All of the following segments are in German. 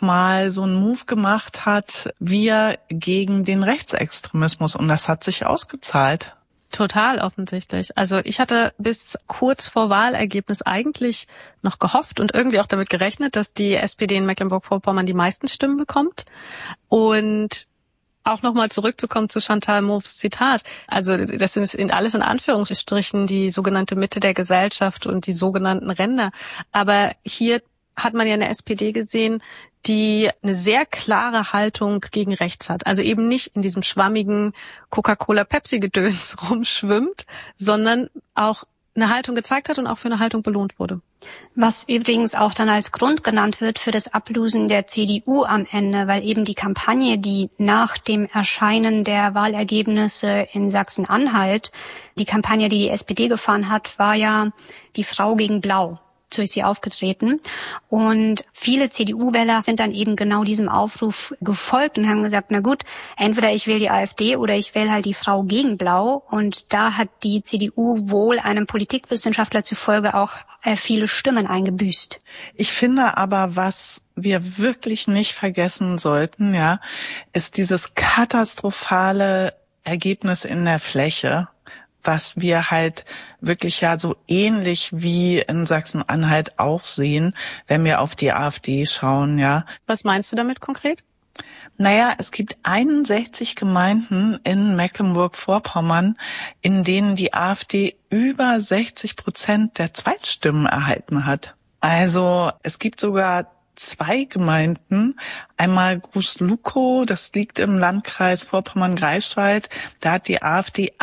nochmal so einen Move gemacht hat, wir gegen den Rechtsextremismus. Und das hat sich ausgezahlt. Total offensichtlich. Also ich hatte bis kurz vor Wahlergebnis eigentlich noch gehofft und irgendwie auch damit gerechnet, dass die SPD in Mecklenburg-Vorpommern die meisten Stimmen bekommt. Und auch nochmal zurückzukommen zu Chantal Mouffe Zitat. Also das sind alles in Anführungsstrichen die sogenannte Mitte der Gesellschaft und die sogenannten Ränder. Aber hier hat man ja eine SPD gesehen, die eine sehr klare Haltung gegen rechts hat. Also eben nicht in diesem schwammigen Coca-Cola-Pepsi-Gedöns rumschwimmt, sondern auch eine Haltung gezeigt hat und auch für eine Haltung belohnt wurde. Was übrigens auch dann als Grund genannt wird für das Ablosen der CDU am Ende, weil eben die Kampagne, die nach dem Erscheinen der Wahlergebnisse in Sachsen-Anhalt, die Kampagne, die die SPD gefahren hat, war ja die Frau gegen Blau. So ist sie aufgetreten. Und viele CDU-Wähler sind dann eben genau diesem Aufruf gefolgt und haben gesagt, na gut, entweder ich wähle die AfD oder ich wähle halt die Frau gegen Blau. Und da hat die CDU wohl einem Politikwissenschaftler zufolge auch viele Stimmen eingebüßt. Ich finde aber, was wir wirklich nicht vergessen sollten, ja, ist dieses katastrophale Ergebnis in der Fläche, was wir halt wirklich ja so ähnlich wie in Sachsen-Anhalt auch sehen, wenn wir auf die AfD schauen, ja. Was meinst du damit konkret? Naja, es gibt 61 Gemeinden in Mecklenburg-Vorpommern, in denen die AfD über 60% der Zweitstimmen erhalten hat. Also es gibt sogar 2 Gemeinden, einmal Groß-Lukow, das liegt im Landkreis Vorpommern-Greifswald, da hat die AfD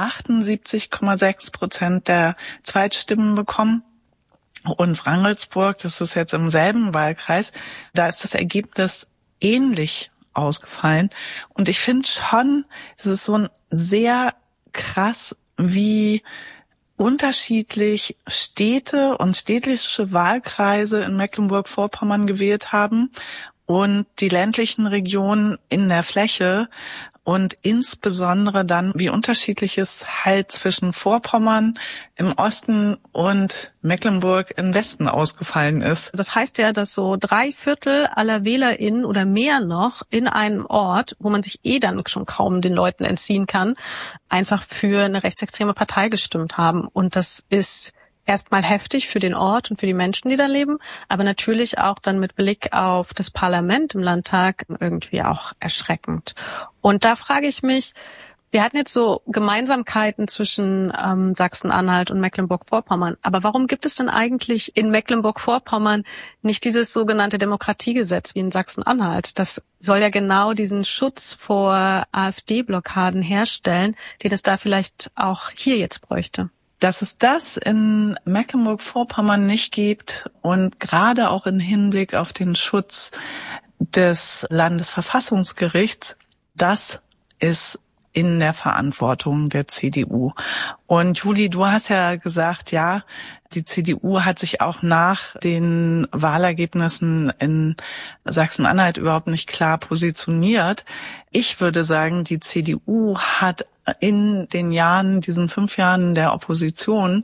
78,6% der Zweitstimmen bekommen. Und Wrangelsburg, das ist jetzt im selben Wahlkreis, da ist das Ergebnis ähnlich ausgefallen. Und ich finde schon, es ist so ein sehr krass, wie unterschiedlich Städte und städtische Wahlkreise in Mecklenburg-Vorpommern gewählt haben und die ländlichen Regionen in der Fläche und insbesondere dann, wie unterschiedlich es halt zwischen Vorpommern im Osten und Mecklenburg im Westen ausgefallen ist. Das heißt ja, dass so 3/4 aller WählerInnen oder mehr noch in einem Ort, wo man sich dann schon kaum den Leuten entziehen kann, einfach für eine rechtsextreme Partei gestimmt haben. Und das ist erstmal heftig für den Ort und für die Menschen, die da leben, aber natürlich auch dann mit Blick auf das Parlament im Landtag irgendwie auch erschreckend. Und da frage ich mich, wir hatten jetzt so Gemeinsamkeiten zwischen Sachsen-Anhalt und Mecklenburg-Vorpommern, aber warum gibt es denn eigentlich in Mecklenburg-Vorpommern nicht dieses sogenannte Demokratiegesetz wie in Sachsen-Anhalt? Das soll ja genau diesen Schutz vor AfD-Blockaden herstellen, den es da vielleicht auch hier jetzt bräuchte. Dass es das in Mecklenburg-Vorpommern nicht gibt und gerade auch im Hinblick auf den Schutz des Landesverfassungsgerichts, das ist in der Verantwortung der CDU. Und Juli, du hast ja gesagt, ja, die CDU hat sich auch nach den Wahlergebnissen in Sachsen-Anhalt überhaupt nicht klar positioniert. Ich würde sagen, die CDU hat in den Jahren, diesen 5 Jahren der Opposition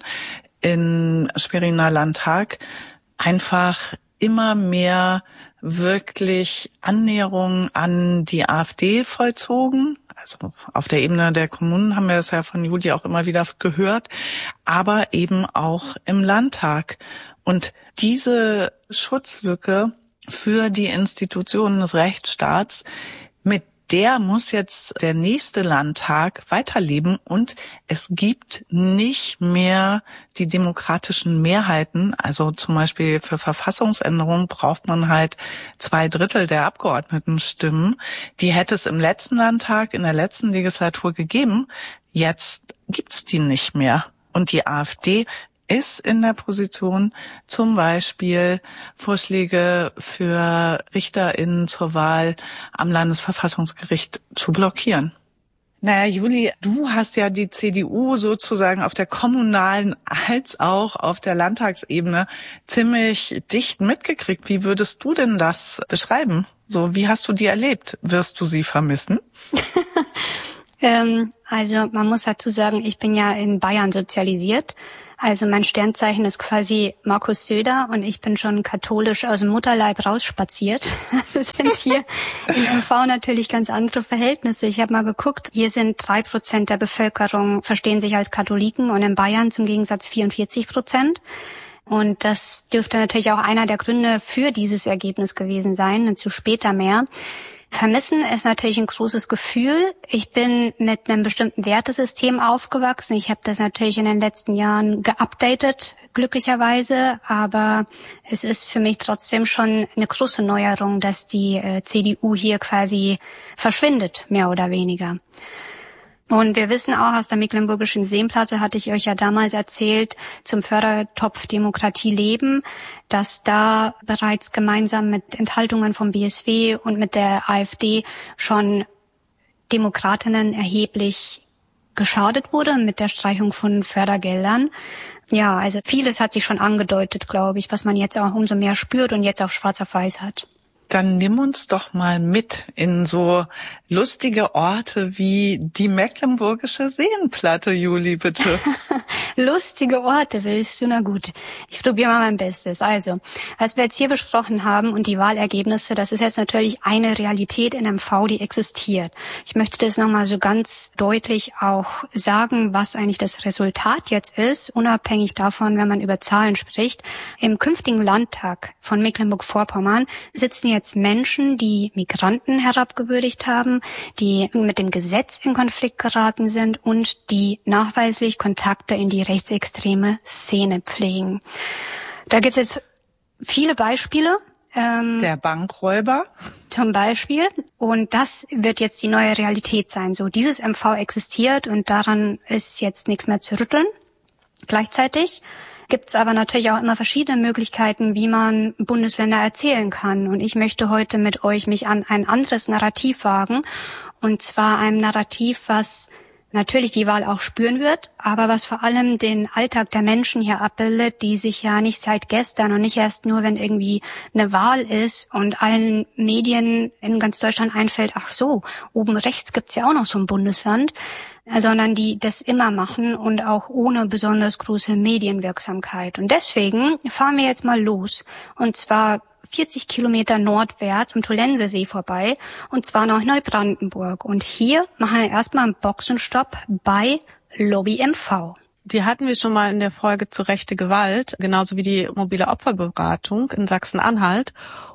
im Schweriner Landtag einfach immer mehr wirklich Annäherung an die AfD vollzogen. Also auf der Ebene der Kommunen haben wir das ja von Juli auch immer wieder gehört, aber eben auch im Landtag. Und diese Schutzlücke für die Institutionen des Rechtsstaats, mit der muss jetzt der nächste Landtag weiterleben und es gibt nicht mehr die demokratischen Mehrheiten. Also zum Beispiel für Verfassungsänderungen braucht man halt 2/3 der Abgeordnetenstimmen. Die hätte es im letzten Landtag, in der letzten Legislatur gegeben. Jetzt gibt's die nicht mehr. Und die AfD ist in der Position, zum Beispiel Vorschläge für RichterInnen zur Wahl am Landesverfassungsgericht zu blockieren. Naja, Juli, du hast ja die CDU sozusagen auf der kommunalen als auch auf der Landtagsebene ziemlich dicht mitgekriegt. Wie würdest du denn das beschreiben? So, wie hast du die erlebt? Wirst du sie vermissen? Also man muss dazu sagen, ich bin ja in Bayern sozialisiert. Also mein Sternzeichen ist quasi Markus Söder und ich bin schon katholisch aus dem Mutterleib rausspaziert. Das sind hier in MV natürlich ganz andere Verhältnisse. Ich habe mal geguckt, hier sind 3% der Bevölkerung verstehen sich als Katholiken und in Bayern zum Gegensatz 44%. Und das dürfte natürlich auch einer der Gründe für dieses Ergebnis gewesen sein, dazu später mehr. Vermissen ist natürlich ein großes Gefühl. Ich bin mit einem bestimmten Wertesystem aufgewachsen. Ich habe das natürlich in den letzten Jahren geupdatet, glücklicherweise. Aber es ist für mich trotzdem schon eine große Neuerung, dass die CDU hier quasi verschwindet, mehr oder weniger. Und wir wissen auch aus der Mecklenburgischen Seenplatte, hatte ich euch ja damals erzählt, zum Fördertopf Demokratie leben, dass da bereits gemeinsam mit Enthaltungen vom BSW und mit der AfD schon Demokratinnen erheblich geschadet wurde mit der Streichung von Fördergeldern. Ja, also vieles hat sich schon angedeutet, glaube ich, was man jetzt auch umso mehr spürt und jetzt auf schwarz auf weiß hat. Dann nimm uns doch mal mit in so lustige Orte wie die Mecklenburgische Seenplatte, Juli, bitte. Lustige Orte willst du? Na gut, ich probiere mal mein Bestes. Also, was wir jetzt hier besprochen haben und die Wahlergebnisse, das ist jetzt natürlich eine Realität in MV, die existiert. Ich möchte das nochmal so ganz deutlich auch sagen, was eigentlich das Resultat jetzt ist, unabhängig davon, wenn man über Zahlen spricht. Im künftigen Landtag von Mecklenburg-Vorpommern sitzen jetzt Menschen, die Migranten herabgewürdigt haben, die mit dem Gesetz in Konflikt geraten sind und die nachweislich Kontakte in die rechtsextreme Szene pflegen. Da gibt es jetzt viele Beispiele. Der Bankräuber. Zum Beispiel. Und das wird jetzt die neue Realität sein. So, dieses MV existiert und daran ist jetzt nichts mehr zu rütteln. Gleichzeitig gibt es aber natürlich auch immer verschiedene Möglichkeiten, wie man Bundesländer erzählen kann. Und ich möchte heute mit euch mich an ein anderes Narrativ wagen. Und zwar einem Narrativ, was natürlich die Wahl auch spüren wird, aber was vor allem den Alltag der Menschen hier abbildet, die sich ja nicht seit gestern und nicht erst nur, wenn irgendwie eine Wahl ist und allen Medien in ganz Deutschland einfällt, ach so, oben rechts gibt's ja auch noch so ein Bundesland, sondern die das immer machen und auch ohne besonders große Medienwirksamkeit. Und deswegen fahren wir jetzt mal los. Und zwar 40 Kilometer nordwärts am Tolensesee vorbei, und zwar nach Neubrandenburg. Und hier machen wir erstmal einen Boxenstopp bei Lobby MV. Die hatten wir schon mal in der Folge zu rechte Gewalt, genauso wie die mobile Opferberatung in Sachsen-Anhalt.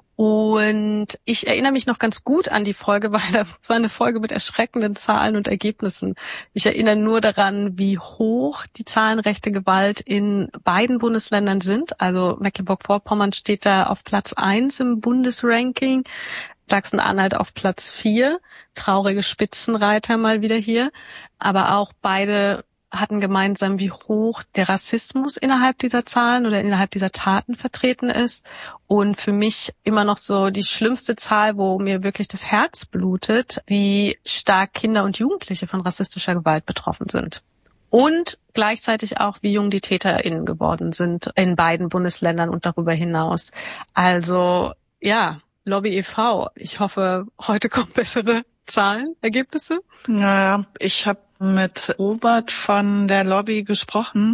Und ich erinnere mich noch ganz gut an die Folge, weil das war eine Folge mit erschreckenden Zahlen und Ergebnissen. Ich erinnere nur daran, wie hoch die Zahlen rechte Gewalt in beiden Bundesländern sind. Also Mecklenburg-Vorpommern steht da auf Platz 1 im Bundesranking, Sachsen-Anhalt auf Platz 4. Traurige Spitzenreiter mal wieder hier. Aber auch beide hatten gemeinsam, wie hoch der Rassismus innerhalb dieser Zahlen oder innerhalb dieser Taten vertreten ist. Und für mich immer noch so die schlimmste Zahl, wo mir wirklich das Herz blutet, wie stark Kinder und Jugendliche von rassistischer Gewalt betroffen sind. Und gleichzeitig auch, wie jung die TäterInnen geworden sind in beiden Bundesländern und darüber hinaus. Also, ja, Lobby e.V. Ich hoffe, heute kommen bessere Zahlen, Ergebnisse. Naja, ich habe mit Robert von der Lobby gesprochen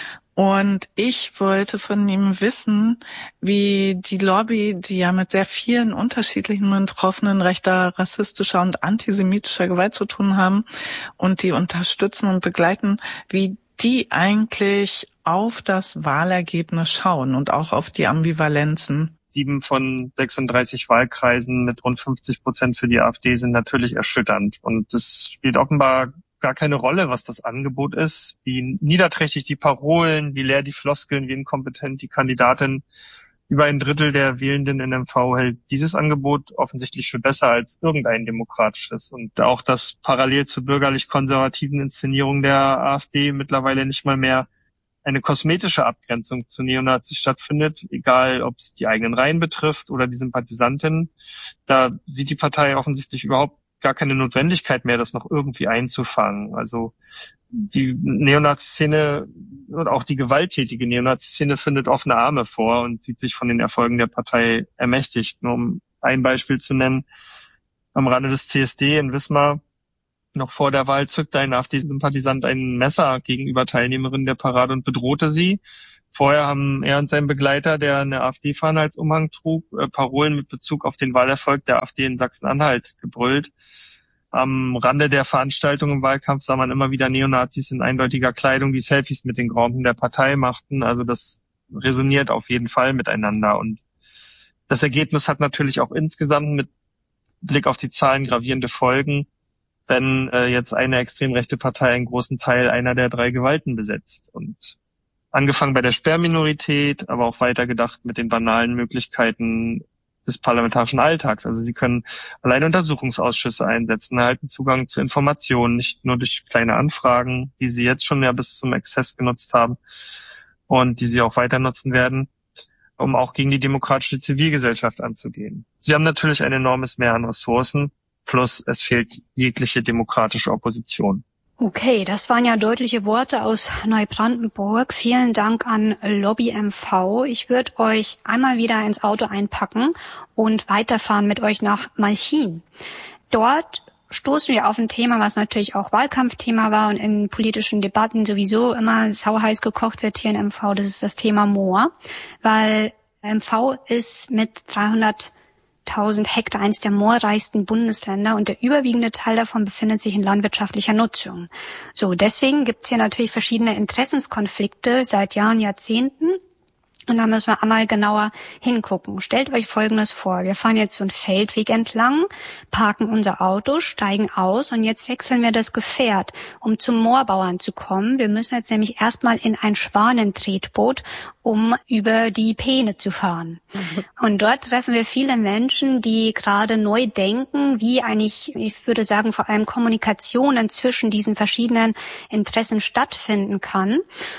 und ich wollte von ihm wissen, wie die Lobby, die ja mit sehr vielen unterschiedlichen Betroffenen rechter, rassistischer und antisemitischer Gewalt zu tun haben und die unterstützen und begleiten, wie die eigentlich auf das Wahlergebnis schauen und auch auf die Ambivalenzen. 7 von 36 Wahlkreisen mit rund 50% für die AfD sind natürlich erschütternd. Und es spielt offenbar gar keine Rolle, was das Angebot ist, wie niederträchtig die Parolen, wie leer die Floskeln, wie inkompetent die Kandidatin. Über ein Drittel der Wählenden in MV hält dieses Angebot offensichtlich für besser als irgendein demokratisches. Und auch, dass parallel zur bürgerlich-konservativen Inszenierung der AfD mittlerweile nicht mal mehr eine kosmetische Abgrenzung zu Neonazis stattfindet, egal ob es die eigenen Reihen betrifft oder die Sympathisantinnen. Da sieht die Partei offensichtlich überhaupt gar keine Notwendigkeit mehr, das noch irgendwie einzufangen. Also die Neonazi-Szene und auch die gewalttätige Neonazi-Szene findet offene Arme vor und sieht sich von den Erfolgen der Partei ermächtigt. Nur um ein Beispiel zu nennen, am Rande des CSD in Wismar Noch vor der Wahl zückte ein AfD-Sympathisant ein Messer gegenüber Teilnehmerinnen der Parade und bedrohte sie. Vorher haben er und sein Begleiter, der eine AfD-Fahne als Umhang trug, Parolen mit Bezug auf den Wahlerfolg der AfD in Sachsen-Anhalt gebrüllt. Am Rande der Veranstaltung im Wahlkampf sah man immer wieder Neonazis in eindeutiger Kleidung, die Selfies mit den Granden der Partei machten. Also das resoniert auf jeden Fall miteinander. Und das Ergebnis hat natürlich auch insgesamt mit Blick auf die Zahlen gravierende Folgen, wenn jetzt eine extrem rechte Partei einen großen Teil einer der 3 Gewalten besetzt. Und angefangen bei der Sperrminorität, aber auch weitergedacht mit den banalen Möglichkeiten des parlamentarischen Alltags. Also sie können alleine Untersuchungsausschüsse einsetzen, erhalten Zugang zu Informationen, nicht nur durch kleine Anfragen, die sie jetzt schon ja bis zum Exzess genutzt haben und die sie auch weiter nutzen werden, um auch gegen die demokratische Zivilgesellschaft anzugehen. Sie haben natürlich ein enormes Mehr an Ressourcen, plus es fehlt jegliche demokratische Opposition. Okay, das waren ja deutliche Worte aus Neubrandenburg. Vielen Dank an Lobby MV. Ich würde euch einmal wieder ins Auto einpacken und weiterfahren mit euch nach Malchin. Dort stoßen wir auf ein Thema, was natürlich auch Wahlkampfthema war und in politischen Debatten sowieso immer sauheiß gekocht wird hier in MV. Das ist das Thema Moor, weil MV ist mit 300.000 Hektar eines der moorreichsten Bundesländer und der überwiegende Teil davon befindet sich in landwirtschaftlicher Nutzung. So, deswegen gibt's hier natürlich verschiedene Interessenskonflikte seit Jahren, Jahrzehnten. Und da müssen wir einmal genauer hingucken. Stellt euch Folgendes vor. Wir fahren jetzt so einen Feldweg entlang, parken unser Auto, steigen aus und jetzt wechseln wir das Gefährt, um zum Moorbauern zu kommen. Wir müssen jetzt nämlich erstmal in ein Schwanentretboot, um über die Peene zu fahren. Und dort treffen wir viele Menschen, die gerade neu denken, wie eigentlich, ich würde sagen, vor allem Kommunikationen zwischen diesen verschiedenen Interessen stattfinden kann.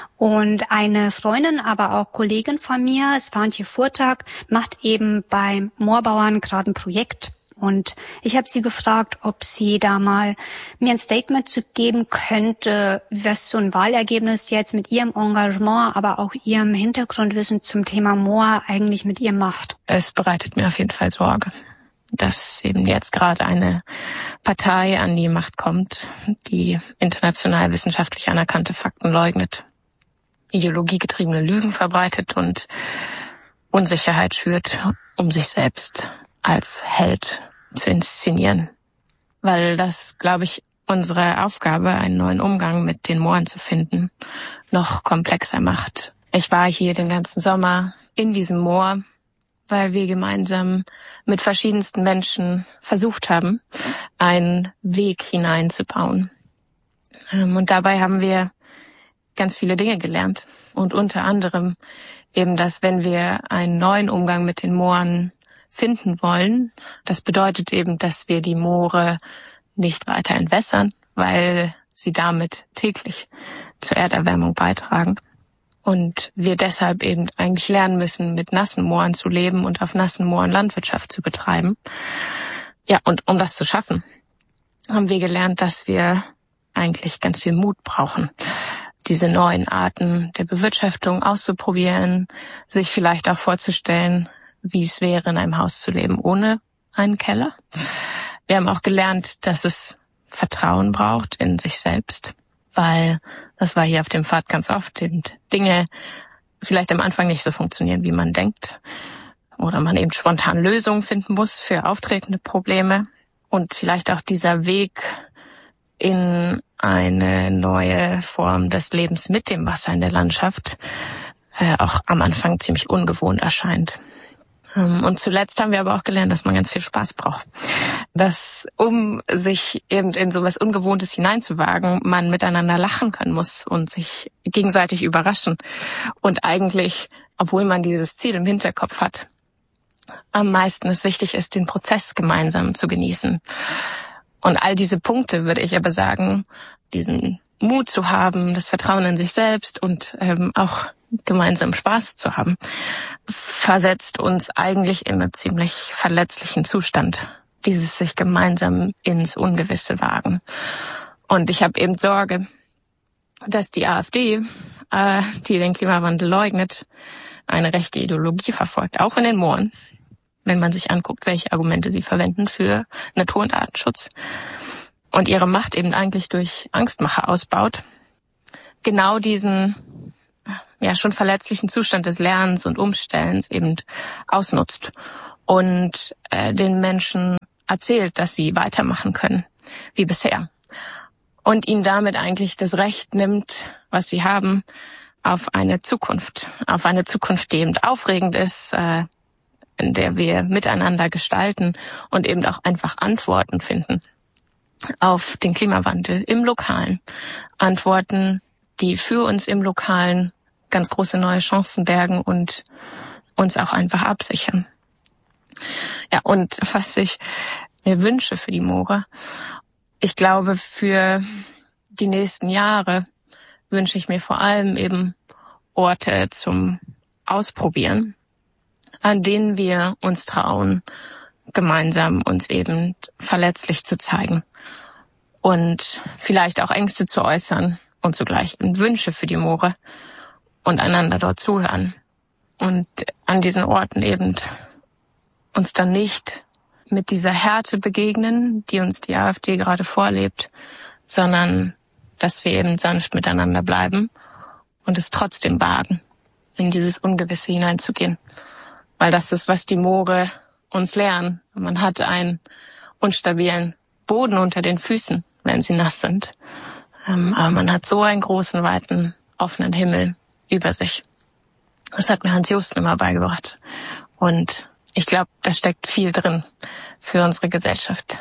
Und eine Freundin, aber auch Kollegin von mir, Svantje Furtak, macht eben beim Moorbauern gerade ein Projekt. Und ich habe sie gefragt, ob sie da mal mir ein Statement zu geben könnte, was so ein Wahlergebnis jetzt mit ihrem Engagement, aber auch ihrem Hintergrundwissen zum Thema Moor eigentlich mit ihr macht. Es bereitet mir auf jeden Fall Sorge, dass eben jetzt gerade eine Partei an die Macht kommt, die international wissenschaftlich anerkannte Fakten leugnet, ideologiegetriebene Lügen verbreitet und Unsicherheit schürt, um sich selbst als Held zu inszenieren. Weil das, glaube ich, unsere Aufgabe, einen neuen Umgang mit den Mooren zu finden, noch komplexer macht. Ich war hier den ganzen Sommer in diesem Moor, weil wir gemeinsam mit verschiedensten Menschen versucht haben, einen Weg hineinzubauen. Und dabei haben wir ganz viele Dinge gelernt. Und unter anderem eben, dass wenn wir einen neuen Umgang mit den Mooren finden wollen, das bedeutet eben, dass wir die Moore nicht weiter entwässern, weil sie damit täglich zur Erderwärmung beitragen. Und wir deshalb eben eigentlich lernen müssen, mit nassen Mooren zu leben und auf nassen Mooren Landwirtschaft zu betreiben. Ja, und um das zu schaffen, haben wir gelernt, dass wir eigentlich ganz viel Mut brauchen, diese neuen Arten der Bewirtschaftung auszuprobieren, sich vielleicht auch vorzustellen, wie es wäre, in einem Haus zu leben ohne einen Keller. Wir haben auch gelernt, dass es Vertrauen braucht in sich selbst, weil das war hier auf dem Pfad ganz oft, eben Dinge vielleicht am Anfang nicht so funktionieren, wie man denkt, oder man eben spontan Lösungen finden muss für auftretende Probleme und vielleicht auch dieser Weg in eine neue Form des Lebens mit dem Wasser in der Landschaft auch am Anfang ziemlich ungewohnt erscheint. Und zuletzt haben wir aber auch gelernt, dass man ganz viel Spaß braucht. Dass, um sich eben in so was Ungewohntes hineinzuwagen, man miteinander lachen können muss und sich gegenseitig überraschen. Und eigentlich, obwohl man dieses Ziel im Hinterkopf hat, am meisten es wichtig ist, den Prozess gemeinsam zu genießen. Und all diese Punkte, würde ich aber sagen, diesen Mut zu haben, das Vertrauen in sich selbst und auch gemeinsam Spaß zu haben, versetzt uns eigentlich in einen ziemlich verletzlichen Zustand. Dieses sich gemeinsam ins Ungewisse wagen. Und ich habe eben Sorge, dass die AfD, die den Klimawandel leugnet, eine rechte Ideologie verfolgt, auch in den Mooren. Wenn man sich anguckt, welche Argumente sie verwenden für Natur- und Artenschutz. und ihre Macht eben eigentlich durch Angstmache ausbaut, genau diesen schon verletzlichen Zustand des Lernens und Umstellens eben ausnutzt und den Menschen erzählt, dass sie weitermachen können wie bisher und ihnen damit eigentlich das Recht nimmt, was sie haben, auf eine Zukunft, die eben aufregend ist, in der wir miteinander gestalten und eben auch einfach Antworten finden auf den Klimawandel im Lokalen. Antworten, die für uns im Lokalen ganz große neue Chancen bergen und uns auch einfach absichern. Ja, und was ich mir wünsche für die Moore, ich glaube, für die nächsten Jahre wünsche ich mir vor allem eben Orte zum Ausprobieren, an denen wir uns trauen, gemeinsam uns eben verletzlich zu zeigen und vielleicht auch Ängste zu äußern und zugleich Wünsche für die Moore und einander dort zuhören und an diesen Orten eben uns dann nicht mit dieser Härte begegnen, die uns die AfD gerade vorlebt, sondern dass wir eben sanft miteinander bleiben und es trotzdem wagen, in dieses Ungewisse hineinzugehen. Weil das ist, was die Moore uns lernen. Man hat einen unstabilen Boden unter den Füßen, wenn sie nass sind. Aber man hat so einen großen, weiten, offenen Himmel über sich. Das hat mir Hans Josten immer beigebracht. Und ich glaube, da steckt viel drin für unsere Gesellschaft.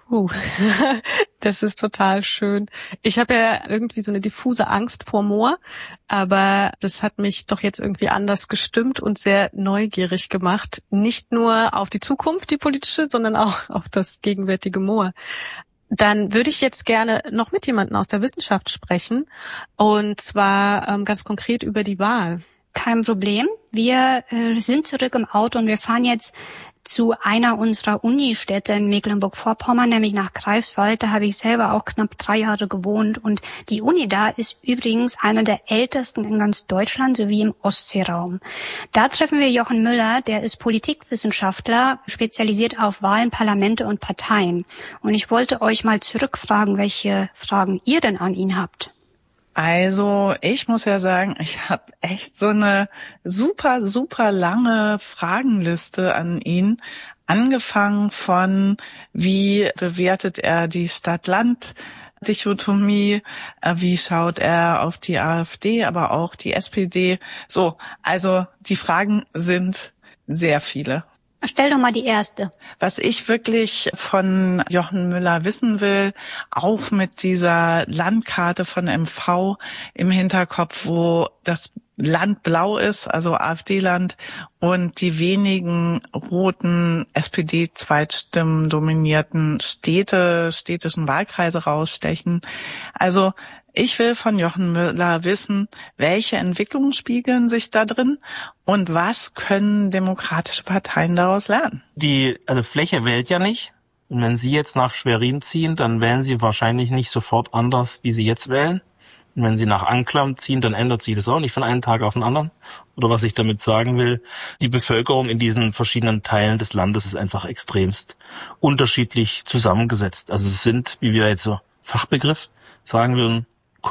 Das ist total schön. Ich habe ja irgendwie so eine diffuse Angst vor Moor, aber das hat mich doch jetzt irgendwie anders gestimmt und sehr neugierig gemacht. Nicht nur auf die Zukunft, die politische, sondern auch auf das gegenwärtige Moor. Dann würde ich jetzt gerne noch mit jemandem aus der Wissenschaft sprechen, und zwar ganz konkret über die Wahl. Kein Problem. Wir sind zurück im Auto und wir fahren jetzt zu einer unserer Unistädte in Mecklenburg-Vorpommern, nämlich nach Greifswald. Da habe ich selber auch knapp 3 Jahre gewohnt. Und die Uni da ist übrigens einer der ältesten in ganz Deutschland sowie im Ostseeraum. Da treffen wir Jochen Müller, der ist Politikwissenschaftler, spezialisiert auf Wahlen, Parlamente und Parteien. Und ich wollte euch mal zurückfragen, welche Fragen ihr denn an ihn habt. Also ich muss ja sagen, ich habe echt so eine super, super lange Fragenliste an ihn. Angefangen von, wie bewertet er die Stadt-Land-Dichotomie, wie schaut er auf die AfD, aber auch die SPD. So, also die Fragen sind sehr viele. Stell doch mal die erste. Was ich wirklich von Jochen Müller wissen will, auch mit dieser Landkarte von MV im Hinterkopf, wo das Land blau ist, also AfD-Land, und die wenigen roten SPD-Zweitstimmen dominierten städtischen Wahlkreise rausstechen. Also ich will von Jochen Müller wissen, welche Entwicklungen spiegeln sich da drin und was können demokratische Parteien daraus lernen? Die Fläche wählt ja nicht. Und wenn Sie jetzt nach Schwerin ziehen, dann wählen Sie wahrscheinlich nicht sofort anders, wie Sie jetzt wählen. Und wenn Sie nach Anklam ziehen, dann ändert sich das auch nicht von einem Tag auf den anderen. Oder was ich damit sagen will, die Bevölkerung in diesen verschiedenen Teilen des Landes ist einfach extremst unterschiedlich zusammengesetzt. Also es sind, wie wir jetzt so Fachbegriff sagen würden,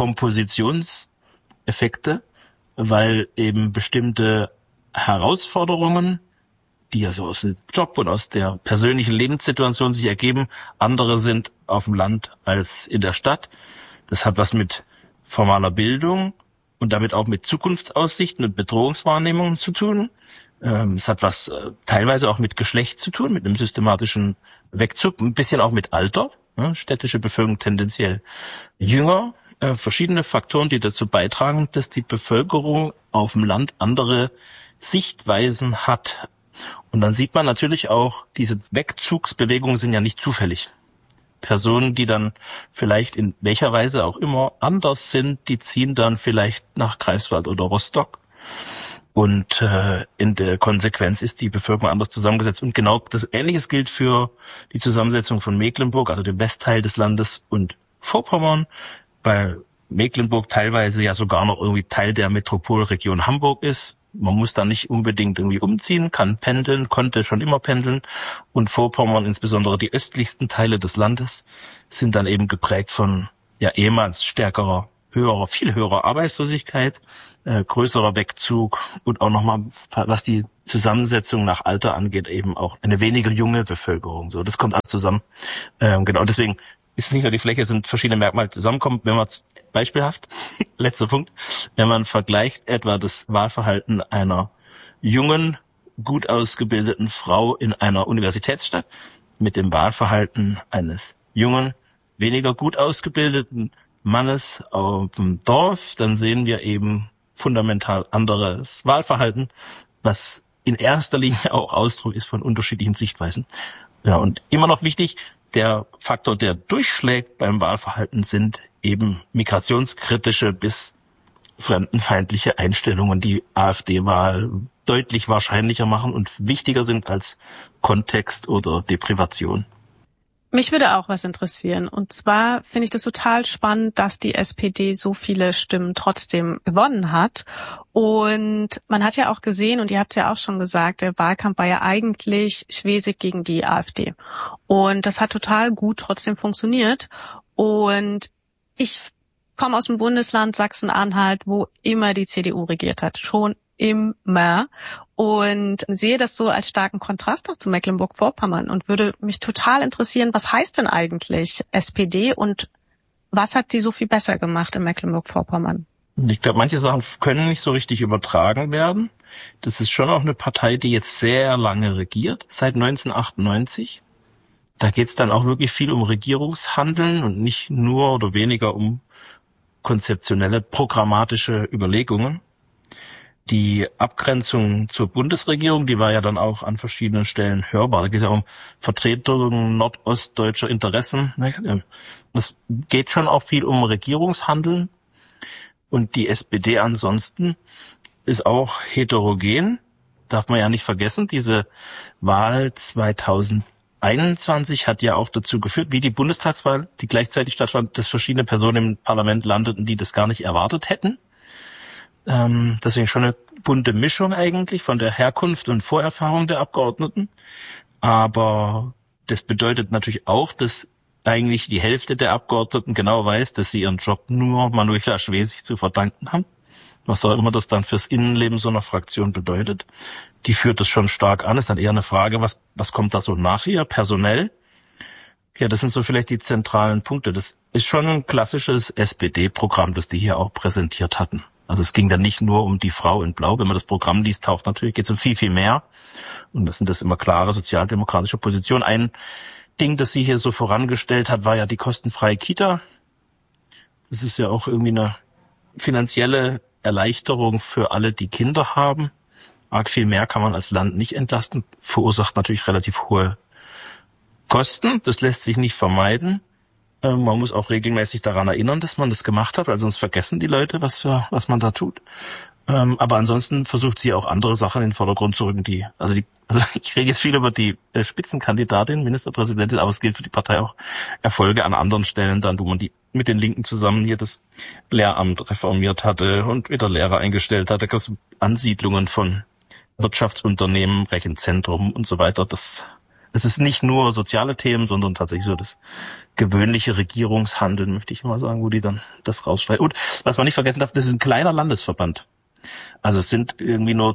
Kompositionseffekte, weil eben bestimmte Herausforderungen, die also aus dem Job und aus der persönlichen Lebenssituation sich ergeben, andere sind auf dem Land als in der Stadt. Das hat was mit formaler Bildung und damit auch mit Zukunftsaussichten und Bedrohungswahrnehmungen zu tun. Es hat was teilweise auch mit Geschlecht zu tun, mit einem systematischen Wegzug, ein bisschen auch mit Alter. Städtische Bevölkerung tendenziell jünger. Verschiedene Faktoren, die dazu beitragen, dass die Bevölkerung auf dem Land andere Sichtweisen hat. Und dann sieht man natürlich auch, diese Wegzugsbewegungen sind ja nicht zufällig. Personen, die dann vielleicht in welcher Weise auch immer anders sind, die ziehen dann vielleicht nach Greifswald oder Rostock. Und in der Konsequenz ist die Bevölkerung anders zusammengesetzt. Und genau das Ähnliches gilt für die Zusammensetzung von Mecklenburg, also dem Westteil des Landes, und Vorpommern, weil Mecklenburg teilweise ja sogar noch irgendwie Teil der Metropolregion Hamburg ist, Man muss da nicht unbedingt irgendwie umziehen, kann pendeln, konnte schon immer pendeln. Und Vorpommern, insbesondere die östlichsten Teile des Landes, sind dann eben geprägt von ehemals stärkerer, viel höherer Arbeitslosigkeit, größerer Wegzug und auch nochmal, was die Zusammensetzung nach Alter angeht, eben auch eine weniger junge Bevölkerung. So, das kommt alles zusammen. Genau, deswegen ist es nicht nur die Fläche, es sind verschiedene Merkmale zusammenkommen. Wenn man beispielhaft, letzter Punkt, wenn man vergleicht etwa das Wahlverhalten einer jungen, gut ausgebildeten Frau in einer Universitätsstadt mit dem Wahlverhalten eines jungen, weniger gut ausgebildeten Mannes auf dem Dorf, dann sehen wir eben fundamental anderes Wahlverhalten, was in erster Linie auch Ausdruck ist von unterschiedlichen Sichtweisen. Ja, und immer noch wichtig, der Faktor, der durchschlägt beim Wahlverhalten, sind eben migrationskritische bis fremdenfeindliche Einstellungen, die AfD-Wahl deutlich wahrscheinlicher machen und wichtiger sind als Kontext oder Deprivation. Mich würde auch was interessieren. Und zwar finde ich das total spannend, dass die SPD so viele Stimmen trotzdem gewonnen hat. Und man hat ja auch gesehen, und ihr habt es ja auch schon gesagt, der Wahlkampf war ja eigentlich Schwesig gegen die AfD. Und das hat total gut trotzdem funktioniert. Und ich komme aus dem Bundesland Sachsen-Anhalt, wo immer die CDU regiert hat. Schon immer. Und sehe das so als starken Kontrast auch zu Mecklenburg-Vorpommern und würde mich total interessieren, was heißt denn eigentlich SPD und was hat sie so viel besser gemacht in Mecklenburg-Vorpommern? Ich glaube, manche Sachen können nicht so richtig übertragen werden. Das ist schon auch eine Partei, die jetzt sehr lange regiert, seit 1998. Da geht es dann auch wirklich viel um Regierungshandeln und nicht nur oder weniger um konzeptionelle, programmatische Überlegungen. Die Abgrenzung zur Bundesregierung, die war ja dann auch an verschiedenen Stellen hörbar. Da geht es ja um Vertretung nordostdeutscher Interessen. Es geht schon auch viel um Regierungshandeln. Und die SPD ansonsten ist auch heterogen. Darf man ja nicht vergessen, diese Wahl 2021 hat ja auch dazu geführt, wie die Bundestagswahl, die gleichzeitig stattfand, dass verschiedene Personen im Parlament landeten, die das gar nicht erwartet hätten. Deswegen schon eine bunte Mischung eigentlich von der Herkunft und Vorerfahrung der Abgeordneten. Aber das bedeutet natürlich auch, dass eigentlich die Hälfte der Abgeordneten genau weiß, dass sie ihren Job nur Manuela Schwesig zu verdanken haben. Was auch immer das dann fürs Innenleben so einer Fraktion bedeutet. Die führt das schon stark an. Ist dann eher eine Frage, was kommt da so nach ihr personell? Ja, das sind so vielleicht die zentralen Punkte. Das ist schon ein klassisches SPD-Programm, das die hier auch präsentiert hatten. Also es ging dann nicht nur um die Frau in Blau. Wenn man das Programm liest, taucht natürlich, geht es um viel, viel mehr. Und das sind das immer klare sozialdemokratische Positionen. Ein Ding, das sie hier so vorangestellt hat, war ja die kostenfreie Kita. Das ist ja auch irgendwie eine finanzielle Erleichterung für alle, die Kinder haben. Arg viel mehr kann man als Land nicht entlasten. Verursacht natürlich relativ hohe Kosten. Das lässt sich nicht vermeiden. Man muss auch regelmäßig daran erinnern, dass man das gemacht hat, weil sonst vergessen die Leute, was man da tut. Aber ansonsten versucht sie auch andere Sachen in den Vordergrund zu rücken, also ich rede jetzt viel über die Spitzenkandidatin, Ministerpräsidentin, aber es gilt für die Partei auch Erfolge an anderen Stellen dann, wo man die mit den Linken zusammen hier das Lehramt reformiert hatte und wieder Lehrer eingestellt hatte, Ansiedlungen von Wirtschaftsunternehmen, Rechenzentrum und so weiter. Es ist nicht nur soziale Themen, sondern tatsächlich so das gewöhnliche Regierungshandeln, möchte ich mal sagen, wo die dann das rausschreiben. Und was man nicht vergessen darf, das ist ein kleiner Landesverband. Also es sind irgendwie nur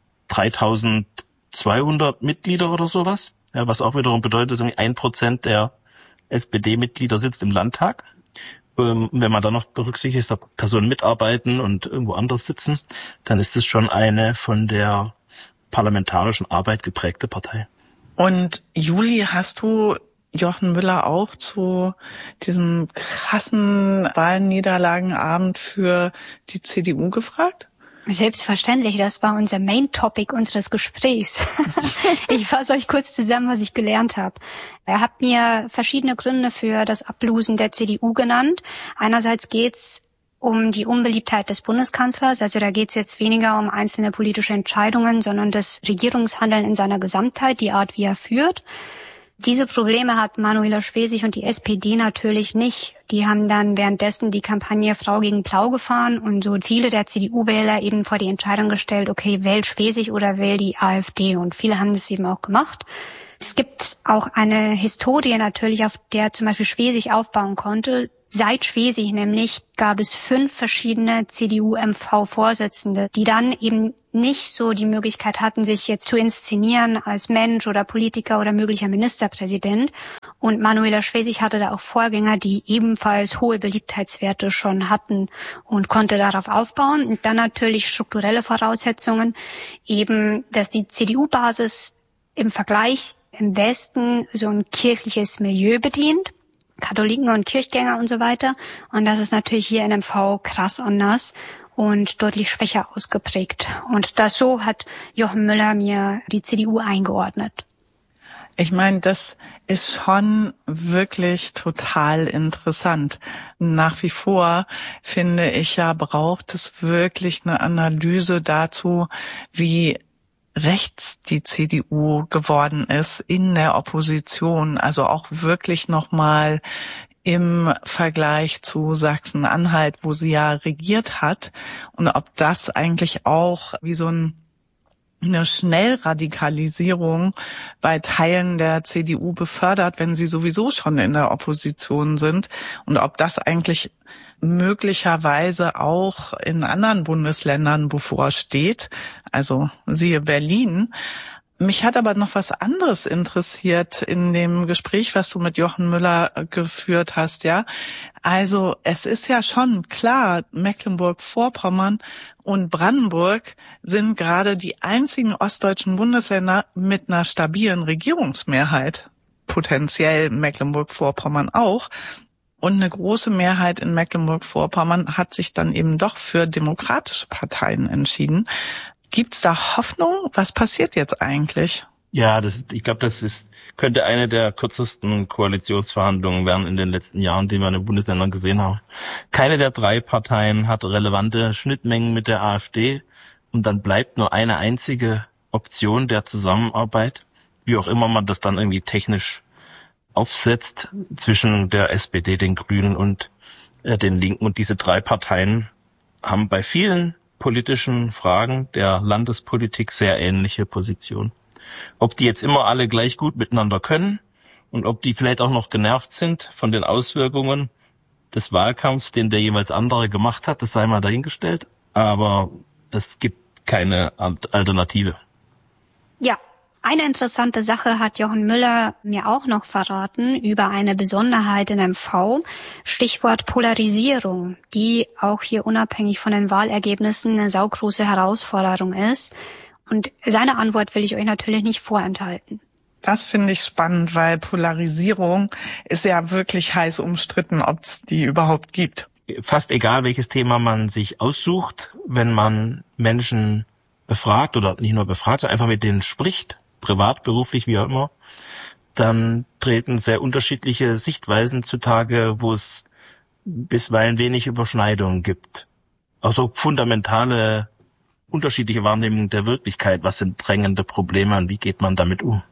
3.200 Mitglieder oder sowas, ja, was auch wiederum bedeutet, dass irgendwie 1% der SPD-Mitglieder sitzt im Landtag. Wenn man dann noch berücksichtigt, dass da Personen mitarbeiten und irgendwo anders sitzen, dann ist es schon eine von der parlamentarischen Arbeit geprägte Partei. Und Juli, hast du Jochen Müller auch zu diesem krassen Wahlniederlagenabend für die CDU gefragt? Selbstverständlich, das war unser Main Topic unseres Gesprächs. Ich fasse euch kurz zusammen, was ich gelernt habe. Er hat mir verschiedene Gründe für das Ablosen der CDU genannt. Einerseits geht's um die Unbeliebtheit des Bundeskanzlers. Also da geht's jetzt weniger um einzelne politische Entscheidungen, sondern das Regierungshandeln in seiner Gesamtheit, die Art, wie er führt. Diese Probleme hat Manuela Schwesig und die SPD natürlich nicht. Die haben dann währenddessen die Kampagne Frau gegen Blau gefahren und so viele der CDU-Wähler eben vor die Entscheidung gestellt, okay, wähl Schwesig oder wähl die AfD. Und viele haben das eben auch gemacht. Es gibt auch eine Historie natürlich, auf der zum Beispiel Schwesig aufbauen konnte. Seit Schwesig nämlich gab es 5 verschiedene CDU-MV-Vorsitzende, die dann eben nicht so die Möglichkeit hatten, sich jetzt zu inszenieren als Mensch oder Politiker oder möglicher Ministerpräsident. Und Manuela Schwesig hatte da auch Vorgänger, die ebenfalls hohe Beliebtheitswerte schon hatten und konnte darauf aufbauen. Und dann natürlich strukturelle Voraussetzungen, eben, dass die CDU-Basis im Vergleich im Westen so ein kirchliches Milieu bedient. Katholiken und Kirchgänger und so weiter. Und das ist natürlich hier in MV krass anders und deutlich schwächer ausgeprägt. Und so hat Jochen Müller mir die CDU eingeordnet. Ich meine, das ist schon wirklich total interessant. Nach wie vor finde ich ja, braucht es wirklich eine Analyse dazu, wie rechts die CDU geworden ist in der Opposition, also auch wirklich nochmal im Vergleich zu Sachsen-Anhalt, wo sie ja regiert hat, und ob das eigentlich auch wie so eine Schnellradikalisierung bei Teilen der CDU befördert, wenn sie sowieso schon in der Opposition sind, und ob das eigentlich möglicherweise auch in anderen Bundesländern bevorsteht, also siehe Berlin. Mich hat aber noch was anderes interessiert in dem Gespräch, was du mit Jochen Müller geführt hast, ja. Also es ist ja schon klar, Mecklenburg-Vorpommern und Brandenburg sind gerade die einzigen ostdeutschen Bundesländer mit einer stabilen Regierungsmehrheit, potenziell Mecklenburg-Vorpommern auch. Und eine große Mehrheit in Mecklenburg-Vorpommern hat sich dann eben doch für demokratische Parteien entschieden. Gibt's da Hoffnung? Was passiert jetzt eigentlich? Ja, ich glaube, könnte eine der kürzesten Koalitionsverhandlungen werden in den letzten Jahren, die wir in den Bundesländern gesehen haben. Keine der 3 Parteien hat relevante Schnittmengen mit der AfD, und dann bleibt nur eine einzige Option der Zusammenarbeit, wie auch immer man das dann irgendwie technisch aufsetzt, zwischen der SPD, den Grünen und den Linken. Und diese 3 Parteien haben bei vielen politischen Fragen der Landespolitik sehr ähnliche Positionen. Ob die jetzt immer alle gleich gut miteinander können und ob die vielleicht auch noch genervt sind von den Auswirkungen des Wahlkampfs, den der jeweils andere gemacht hat, das sei mal dahingestellt. Aber es gibt keine Alternative. Ja. Eine interessante Sache hat Jochen Müller mir auch noch verraten über eine Besonderheit in MV, Stichwort Polarisierung, die auch hier unabhängig von den Wahlergebnissen eine saugroße Herausforderung ist. Und seine Antwort will ich euch natürlich nicht vorenthalten. Das finde ich spannend, weil Polarisierung ist ja wirklich heiß umstritten, ob es die überhaupt gibt. Fast egal, welches Thema man sich aussucht, wenn man Menschen befragt oder nicht nur befragt, sondern einfach mit denen spricht, privat, beruflich, wie auch immer, dann treten sehr unterschiedliche Sichtweisen zutage, wo es bisweilen wenig Überschneidungen gibt. Also fundamentale, unterschiedliche Wahrnehmungen der Wirklichkeit. Was sind drängende Probleme und wie geht man damit um?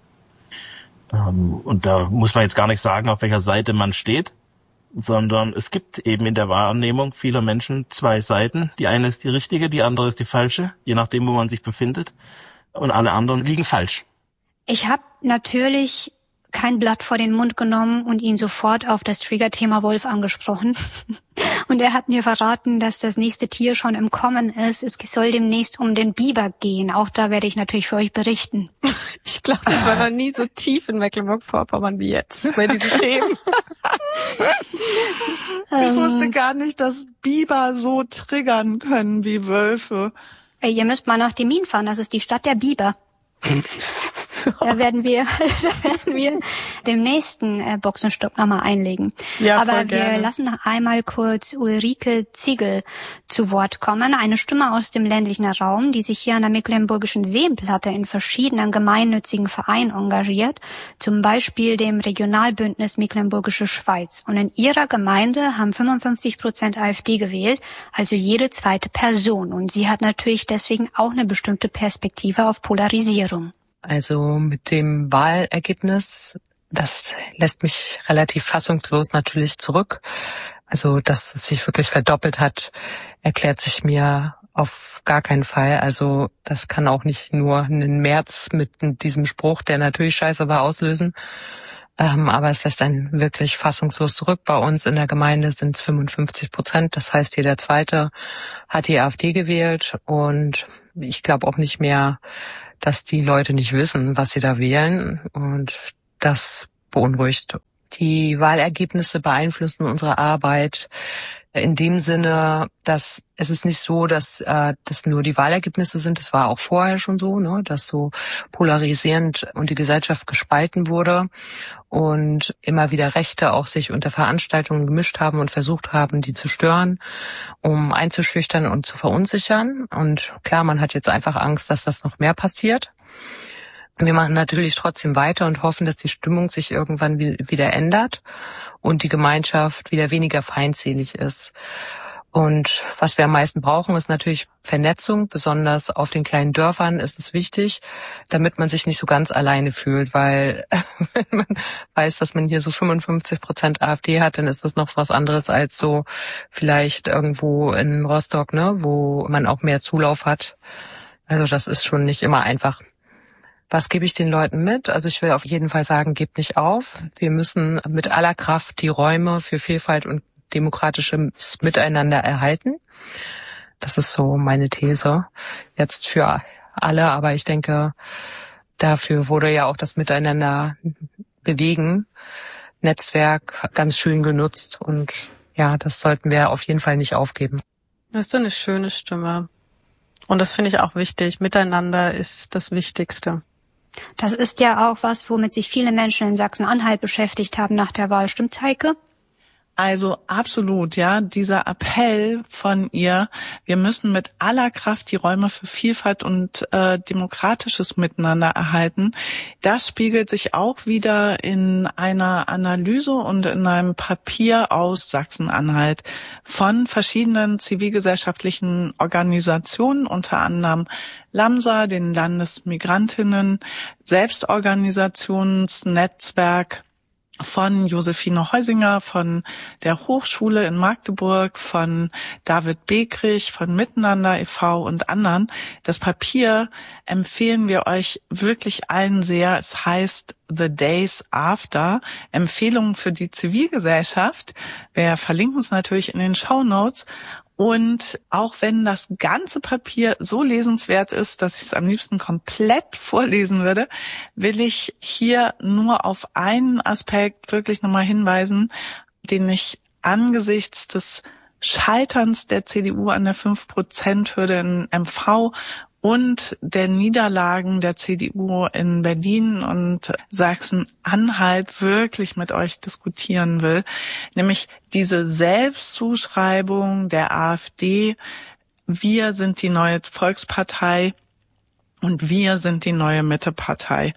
Und da muss man jetzt gar nicht sagen, auf welcher Seite man steht, sondern es gibt eben in der Wahrnehmung vieler Menschen 2 Seiten. Die eine ist die richtige, die andere ist die falsche, je nachdem, wo man sich befindet. Und alle anderen liegen falsch. Ich habe natürlich kein Blatt vor den Mund genommen und ihn sofort auf das Triggerthema Wolf angesprochen. Und er hat mir verraten, dass das nächste Tier schon im Kommen ist. Es soll demnächst um den Biber gehen. Auch da werde ich natürlich für euch berichten. Ich glaube, ich war noch nie so tief in Mecklenburg-Vorpommern wie jetzt bei diesen Themen. Ich wusste gar nicht, dass Biber so triggern können wie Wölfe. Ihr müsst mal nach Demmin fahren. Das ist die Stadt der Biber. Da werden wir dem nächsten Boxenstopp nochmal einlegen. Ja, aber gerne. Wir lassen noch einmal kurz Ulrike Ziegel zu Wort kommen. Eine Stimme aus dem ländlichen Raum, die sich hier an der Mecklenburgischen Seenplatte in verschiedenen gemeinnützigen Vereinen engagiert. Zum Beispiel dem Regionalbündnis Mecklenburgische Schweiz. Und in ihrer Gemeinde haben 55% AfD gewählt, also jede 2. Person. Und sie hat natürlich deswegen auch eine bestimmte Perspektive auf Polarisierung. Also mit dem Wahlergebnis Das lässt mich relativ fassungslos natürlich zurück. Also, dass es sich wirklich verdoppelt hat, erklärt sich mir auf gar keinen Fall. Also, das kann auch nicht nur einen März mit diesem Spruch, der natürlich scheiße war, auslösen. Aber es lässt einen wirklich fassungslos zurück. Bei uns in der Gemeinde sind es 55%. Das heißt, jeder Zweite hat die AfD gewählt. Und ich glaube auch nicht mehr, dass die Leute nicht wissen, was sie da wählen. Und das beunruhigt. Die Wahlergebnisse beeinflussen unsere Arbeit in dem Sinne, dass es ist nicht so, dass das nur die Wahlergebnisse sind. Das war auch vorher schon so, ne, dass so polarisierend und die Gesellschaft gespalten wurde und immer wieder Rechte auch sich unter Veranstaltungen gemischt haben und versucht haben, die zu stören, um einzuschüchtern und zu verunsichern. Und klar, man hat jetzt einfach Angst, dass das noch mehr passiert. Wir machen natürlich trotzdem weiter und hoffen, dass die Stimmung sich irgendwann wieder ändert und die Gemeinschaft wieder weniger feindselig ist. Und was wir am meisten brauchen, ist natürlich Vernetzung. Besonders auf den kleinen Dörfern ist es wichtig, damit man sich nicht so ganz alleine fühlt, weil wenn man weiß, dass man hier so 55% AfD hat, dann ist das noch was anderes als so vielleicht irgendwo in Rostock, ne, wo man auch mehr Zulauf hat. Also das ist schon nicht immer einfach. Was gebe ich den Leuten mit? Also ich will auf jeden Fall sagen, gebt nicht auf. Wir müssen mit aller Kraft die Räume für Vielfalt und demokratisches Miteinander erhalten. Das ist so meine These. Jetzt für alle, aber ich denke, dafür wurde ja auch das Miteinander bewegen, Netzwerk ganz schön genutzt. Und ja, das sollten wir auf jeden Fall nicht aufgeben. Das ist so eine schöne Stimme. Und das finde ich auch wichtig. Miteinander ist das Wichtigste. Das ist ja auch was, womit sich viele Menschen in Sachsen-Anhalt beschäftigt haben nach der Wahl. Stimmt's, Heike? Also absolut, ja, dieser Appell von ihr, wir müssen mit aller Kraft die Räume für Vielfalt und demokratisches Miteinander erhalten, das spiegelt sich auch wieder in einer Analyse und in einem Papier aus Sachsen-Anhalt von verschiedenen zivilgesellschaftlichen Organisationen, unter anderem LAMSA, den Landesmigrantinnen, Selbstorganisationsnetzwerk, von Josephine Heusinger, von der Hochschule in Magdeburg, von David Bekrich, von Miteinander e.V. und anderen. Das Papier empfehlen wir euch wirklich allen sehr. Es heißt The Days After, Empfehlungen für die Zivilgesellschaft. Wir verlinken es natürlich in den Shownotes. Und auch wenn das ganze Papier so lesenswert ist, dass ich es am liebsten komplett vorlesen würde, will ich hier nur auf einen Aspekt wirklich nochmal hinweisen, den ich angesichts des Scheiterns der CDU an der 5%-Hürde in MV und der Niederlagen der CDU in Berlin und Sachsen-Anhalt wirklich mit euch diskutieren will, nämlich diese Selbstzuschreibung der AfD, wir sind die neue Volkspartei und wir sind die neue Mittepartei.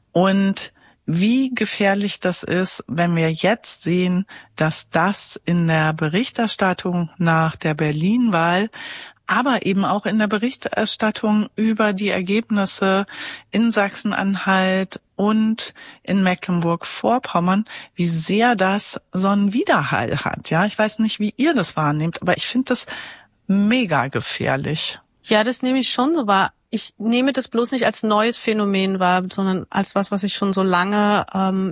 Und wie gefährlich das ist, wenn wir jetzt sehen, dass das in der Berichterstattung nach der Berlin-Wahl, aber eben auch in der Berichterstattung über die Ergebnisse in Sachsen-Anhalt und in Mecklenburg-Vorpommern, wie sehr das so einen Widerhall hat. Ja, ich weiß nicht, wie ihr das wahrnehmt, aber ich finde das mega gefährlich. Ja, das nehme ich schon so wahr. Ich nehme das bloß nicht als neues Phänomen wahr, sondern als was sich schon so lange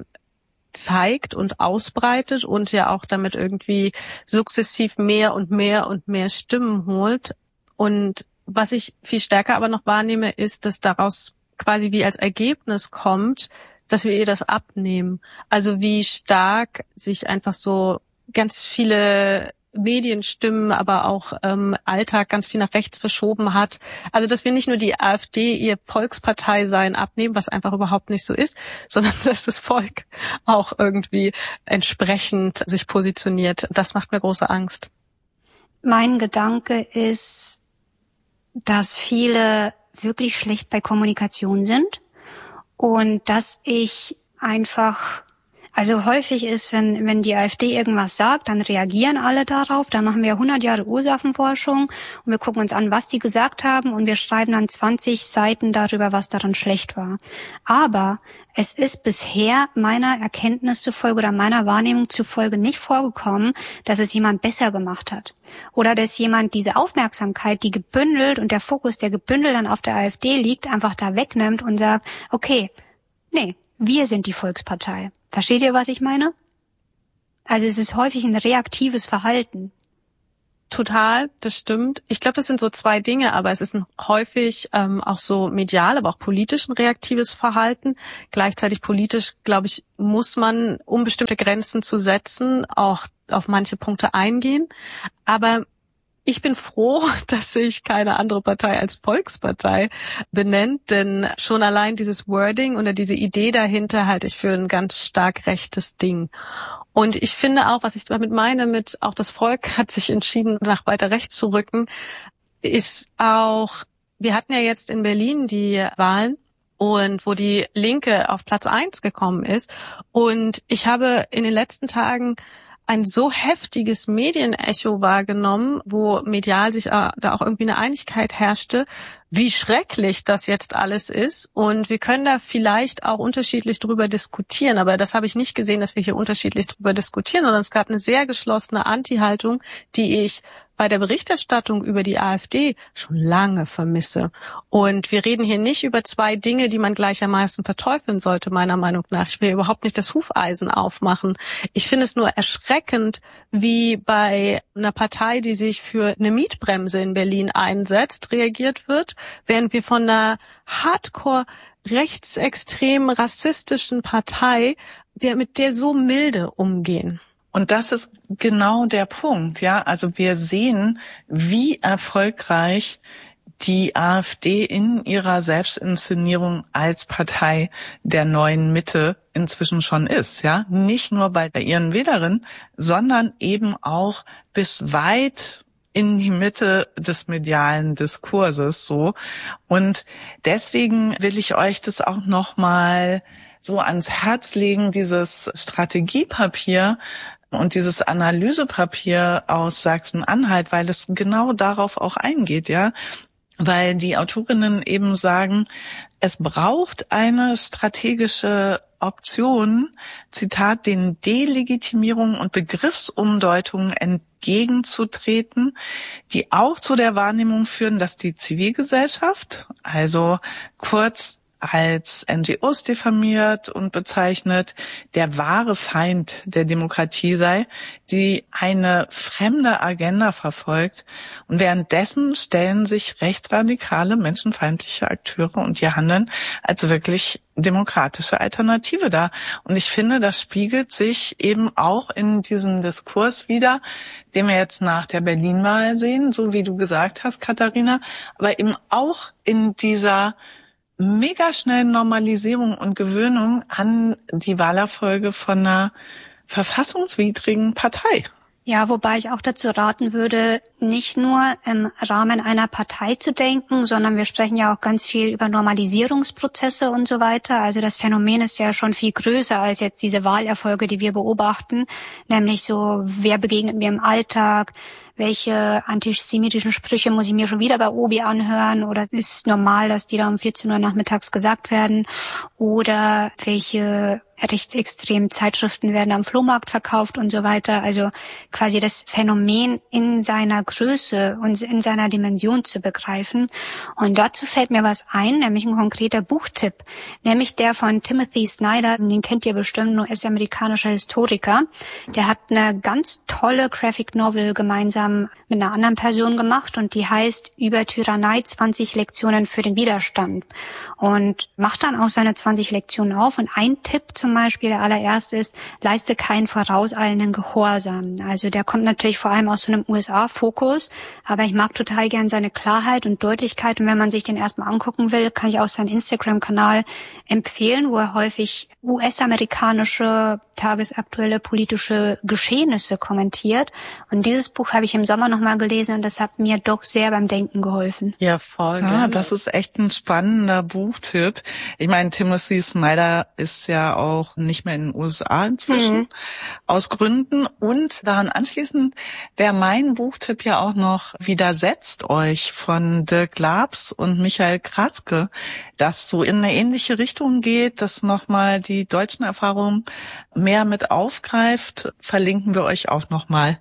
zeigt und ausbreitet und ja auch damit irgendwie sukzessiv mehr und mehr und mehr Stimmen holt. Und was ich viel stärker aber noch wahrnehme, ist, dass daraus quasi wie als Ergebnis kommt, dass wir ihr das abnehmen. Also wie stark sich einfach so ganz viele Medienstimmen, aber auch Alltag ganz viel nach rechts verschoben hat. Also dass wir nicht nur die AfD ihr Volkspartei sein abnehmen, was einfach überhaupt nicht so ist, sondern dass das Volk auch irgendwie entsprechend sich positioniert. Das macht mir große Angst. Mein Gedanke ist, dass viele wirklich schlecht bei Kommunikation sind und dass ich einfach Also häufig ist, wenn die AfD irgendwas sagt, dann reagieren alle darauf. Dann machen wir 100 Jahre Ursachenforschung und wir gucken uns an, was die gesagt haben und wir schreiben dann 20 Seiten darüber, was daran schlecht war. Aber es ist bisher meiner Erkenntnis zufolge oder meiner Wahrnehmung zufolge nicht vorgekommen, dass es jemand besser gemacht hat. Oder dass jemand diese Aufmerksamkeit, die gebündelt und der Fokus, der gebündelt dann auf der AfD liegt, einfach da wegnimmt und sagt, okay, nee, wir sind die Volkspartei. Versteht ihr, was ich meine? Also es ist häufig ein reaktives Verhalten. Total, das stimmt. Ich glaube, das sind so zwei Dinge, aber es ist ein häufig auch so medial, aber auch politisch ein reaktives Verhalten. Gleichzeitig politisch, glaube ich, muss man, um bestimmte Grenzen zu setzen, auch auf manche Punkte eingehen. Aber ich bin froh, dass sich keine andere Partei als Volkspartei benennt, denn schon allein dieses Wording oder diese Idee dahinter halte ich für ein ganz stark rechtes Ding. Und ich finde auch, was ich damit meine, mit auch das Volk hat sich entschieden, nach weiter rechts zu rücken, ist auch, wir hatten ja jetzt in Berlin die Wahlen und wo die Linke auf Platz 1 gekommen ist. Und ich habe in den letzten Tagen ein so heftiges Medienecho wahrgenommen, wo medial sich da auch irgendwie eine Einigkeit herrschte, wie schrecklich das jetzt alles ist. Und wir können da vielleicht auch unterschiedlich drüber diskutieren. Aber das habe ich nicht gesehen, dass wir hier unterschiedlich drüber diskutieren, sondern es gab eine sehr geschlossene Anti-Haltung, die ich bei der Berichterstattung über die AfD schon lange vermisse. Und wir reden hier nicht über zwei Dinge, die man gleichermaßen verteufeln sollte, meiner Meinung nach. Ich will überhaupt nicht das Hufeisen aufmachen. Ich finde es nur erschreckend, wie bei einer Partei, die sich für eine Mietbremse in Berlin einsetzt, reagiert wird, während wir von einer hardcore rechtsextremen, rassistischen Partei, mit der so milde umgehen. Und das ist genau der Punkt, ja. Also wir sehen, wie erfolgreich die AfD in ihrer Selbstinszenierung als Partei der neuen Mitte inzwischen schon ist, ja. Nicht nur bei ihren Wählerinnen, sondern eben auch bis weit in die Mitte des medialen Diskurses, so. Und deswegen will ich euch das auch nochmal so ans Herz legen, dieses Strategiepapier und dieses Analysepapier aus Sachsen-Anhalt, weil es genau darauf auch eingeht, ja. Weil die Autorinnen eben sagen, es braucht eine strategische Option, Zitat, den Delegitimierungen und Begriffsumdeutungen entgegenzutreten, die auch zu der Wahrnehmung führen, dass die Zivilgesellschaft, also kurz als NGOs diffamiert und bezeichnet, der wahre Feind der Demokratie sei, die eine fremde Agenda verfolgt. Und währenddessen stellen sich rechtsradikale, menschenfeindliche Akteure und ihr Handeln als wirklich demokratische Alternative dar. Und ich finde, das spiegelt sich eben auch in diesem Diskurs wider, den wir jetzt nach der Berlin-Wahl sehen, so wie du gesagt hast, Katharina, aber eben auch in dieser mega schnellen Normalisierung und Gewöhnung an die Wahlerfolge von einer verfassungswidrigen Partei. Ja, wobei ich auch dazu raten würde, nicht nur im Rahmen einer Partei zu denken, sondern wir sprechen ja auch ganz viel über Normalisierungsprozesse und so weiter. Also das Phänomen ist ja schon viel größer als jetzt diese Wahlerfolge, die wir beobachten, nämlich so, wer begegnet mir im Alltag, welche antisemitischen Sprüche muss ich mir schon wieder bei Obi anhören oder ist normal, dass die da um 14 Uhr nachmittags gesagt werden oder welche rechtsextremen Zeitschriften werden am Flohmarkt verkauft und so weiter. Also quasi das Phänomen in seiner Größe und in seiner Dimension zu begreifen. Und dazu fällt mir was ein, nämlich ein konkreter Buchtipp, nämlich der von Timothy Snyder, den kennt ihr bestimmt, US-amerikanischer Historiker. Der hat eine ganz tolle Graphic Novel gemeinsam mit einer anderen Person gemacht und die heißt Über Tyrannei 20 Lektionen für den Widerstand und macht dann auch seine 20 Lektionen auf. Und ein Tipp zum Beispiel, der allererste ist, leiste keinen vorauseilenden Gehorsam. Also der kommt natürlich vor allem aus so einem USA-Fokus, aber ich mag total gern seine Klarheit und Deutlichkeit. Und wenn man sich den erstmal angucken will, kann ich auch seinen Instagram-Kanal empfehlen, wo er häufig US-amerikanische tagesaktuelle politische Geschehnisse kommentiert. Und dieses Buch habe ich ich im Sommer nochmal gelesen und das hat mir doch sehr beim Denken geholfen. Ja, voll. Ja, das ist echt ein spannender Buchtipp. Ich meine, Timothy Snyder ist ja auch nicht mehr in den USA inzwischen, aus Gründen. Und daran anschließend wäre mein Buchtipp ja auch noch Widersetzt euch von Dirk Labs und Michael Kraske, das so in eine ähnliche Richtung geht, das nochmal die deutschen Erfahrungen mehr mit aufgreift, verlinken wir euch auch nochmal.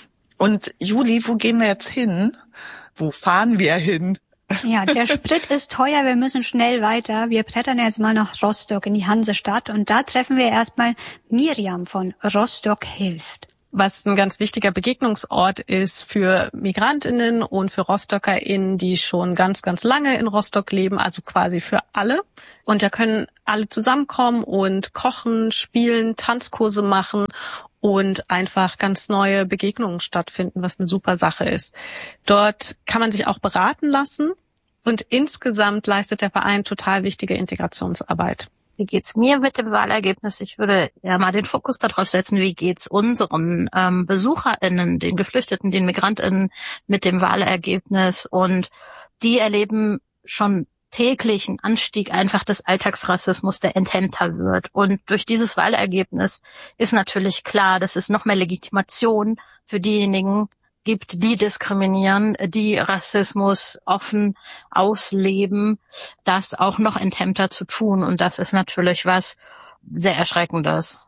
Und Juli, wo gehen wir jetzt hin? Wo fahren wir hin? Ja, der Sprit ist teuer, wir müssen schnell weiter. Wir brettern jetzt mal nach Rostock in die Hansestadt und da treffen wir erstmal Miriam von Rostock hilft. Was ein ganz wichtiger Begegnungsort ist für MigrantInnen und für RostockerInnen, die schon ganz, ganz lange in Rostock leben, also quasi für alle. Und da können alle zusammenkommen und kochen, spielen, Tanzkurse machen und einfach ganz neue Begegnungen stattfinden, was eine super Sache ist. Dort kann man sich auch beraten lassen und insgesamt leistet der Verein total wichtige Integrationsarbeit. Wie geht's mir mit dem Wahlergebnis? Ich würde ja mal den Fokus darauf setzen, wie geht's unseren BesucherInnen, den Geflüchteten, den MigrantInnen mit dem Wahlergebnis. Und die erleben schon täglich einen Anstieg einfach des Alltagsrassismus, der enthemmter wird. Und durch dieses Wahlergebnis ist natürlich klar, dass es noch mehr Legitimation für diejenigen gibt, die diskriminieren, die Rassismus offen ausleben, das auch noch enthemmter zu tun. Und das ist natürlich was sehr Erschreckendes.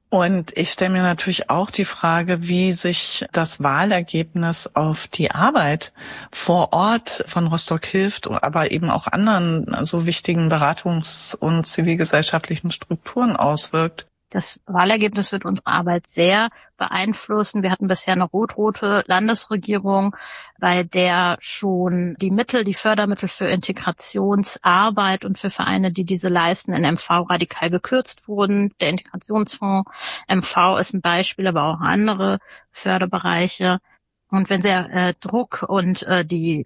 Und ich stelle mir natürlich auch die Frage, wie sich das Wahlergebnis auf die Arbeit vor Ort von Rostock hilft, aber eben auch anderen so wichtigen Beratungs- und zivilgesellschaftlichen Strukturen auswirkt. Das Wahlergebnis wird unsere Arbeit sehr beeinflussen. Wir hatten bisher eine rot-rote Landesregierung, bei der schon die Fördermittel für Integrationsarbeit und für Vereine, die diese leisten, in MV radikal gekürzt wurden. Der Integrationsfonds MV ist ein Beispiel, aber auch andere Förderbereiche. Und wenn der Druck und die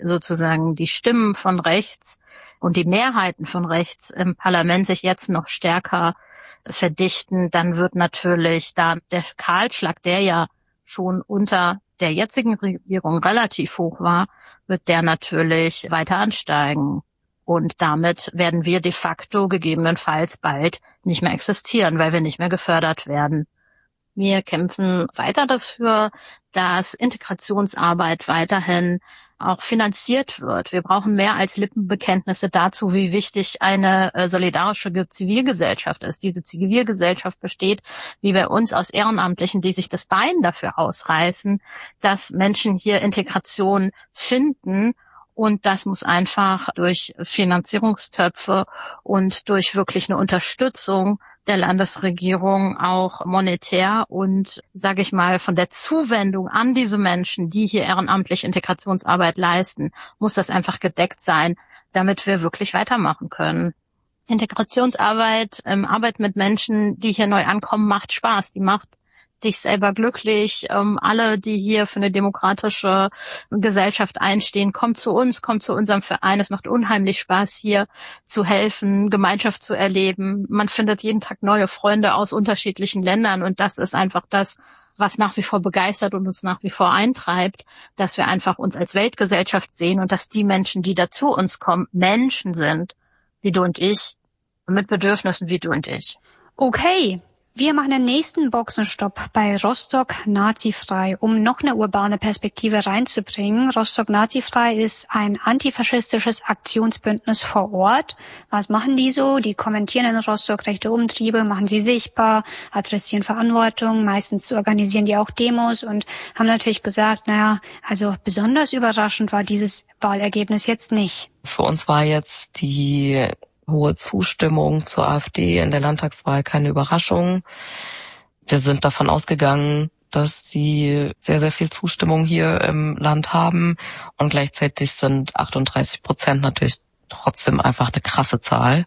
Stimmen von rechts und die Mehrheiten von rechts im Parlament sich jetzt noch stärker verdichten, dann wird natürlich da der Kahlschlag, der ja schon unter der jetzigen Regierung relativ hoch war, wird der natürlich weiter ansteigen. Und damit werden wir de facto gegebenenfalls bald nicht mehr existieren, weil wir nicht mehr gefördert werden. Wir kämpfen weiter dafür, dass Integrationsarbeit weiterhin auch finanziert wird. Wir brauchen mehr als Lippenbekenntnisse dazu, wie wichtig eine solidarische Zivilgesellschaft ist. Diese Zivilgesellschaft besteht, wie bei uns, aus Ehrenamtlichen, die sich das Bein dafür ausreißen, dass Menschen hier Integration finden. Und das muss einfach durch Finanzierungstöpfe und durch wirklich eine Unterstützung der Landesregierung auch monetär und, sage ich mal, von der Zuwendung an diese Menschen, die hier ehrenamtlich Integrationsarbeit leisten, muss das einfach gedeckt sein, damit wir wirklich weitermachen können. Integrationsarbeit, Arbeit mit Menschen, die hier neu ankommen, macht Spaß. Die macht dich selber glücklich. Alle, die hier für eine demokratische Gesellschaft einstehen, kommt zu uns, kommt zu unserem Verein. Es macht unheimlich Spaß, hier zu helfen, Gemeinschaft zu erleben. Man findet jeden Tag neue Freunde aus unterschiedlichen Ländern und das ist einfach das, was nach wie vor begeistert und uns nach wie vor eintreibt, dass wir einfach uns als Weltgesellschaft sehen und dass die Menschen, die da zu uns kommen, Menschen sind, wie du und ich, mit Bedürfnissen wie du und ich. Okay. Wir machen den nächsten Boxenstopp bei Rostock Nazifrei, um noch eine urbane Perspektive reinzubringen. Rostock Nazifrei ist ein antifaschistisches Aktionsbündnis vor Ort. Was machen die so? Die kommentieren in Rostock rechte Umtriebe, machen sie sichtbar, adressieren Verantwortung. Meistens organisieren die auch Demos und haben natürlich gesagt, also besonders überraschend war dieses Wahlergebnis jetzt nicht. Für uns war jetzt die hohe Zustimmung zur AfD in der Landtagswahl keine Überraschung. Wir sind davon ausgegangen, dass sie sehr, sehr viel Zustimmung hier im Land haben und gleichzeitig sind 38% natürlich trotzdem einfach eine krasse Zahl.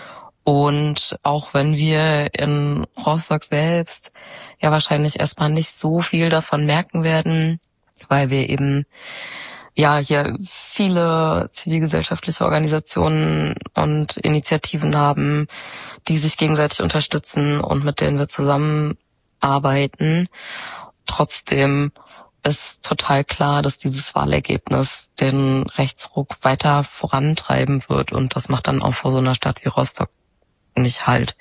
Und auch wenn wir in Rostock selbst ja wahrscheinlich erstmal nicht so viel davon merken werden, weil wir eben hier viele zivilgesellschaftliche Organisationen und Initiativen haben, die sich gegenseitig unterstützen und mit denen wir zusammenarbeiten. Trotzdem ist total klar, dass dieses Wahlergebnis den Rechtsruck weiter vorantreiben wird. Und das macht dann auch vor so einer Stadt wie Rostock nicht halt.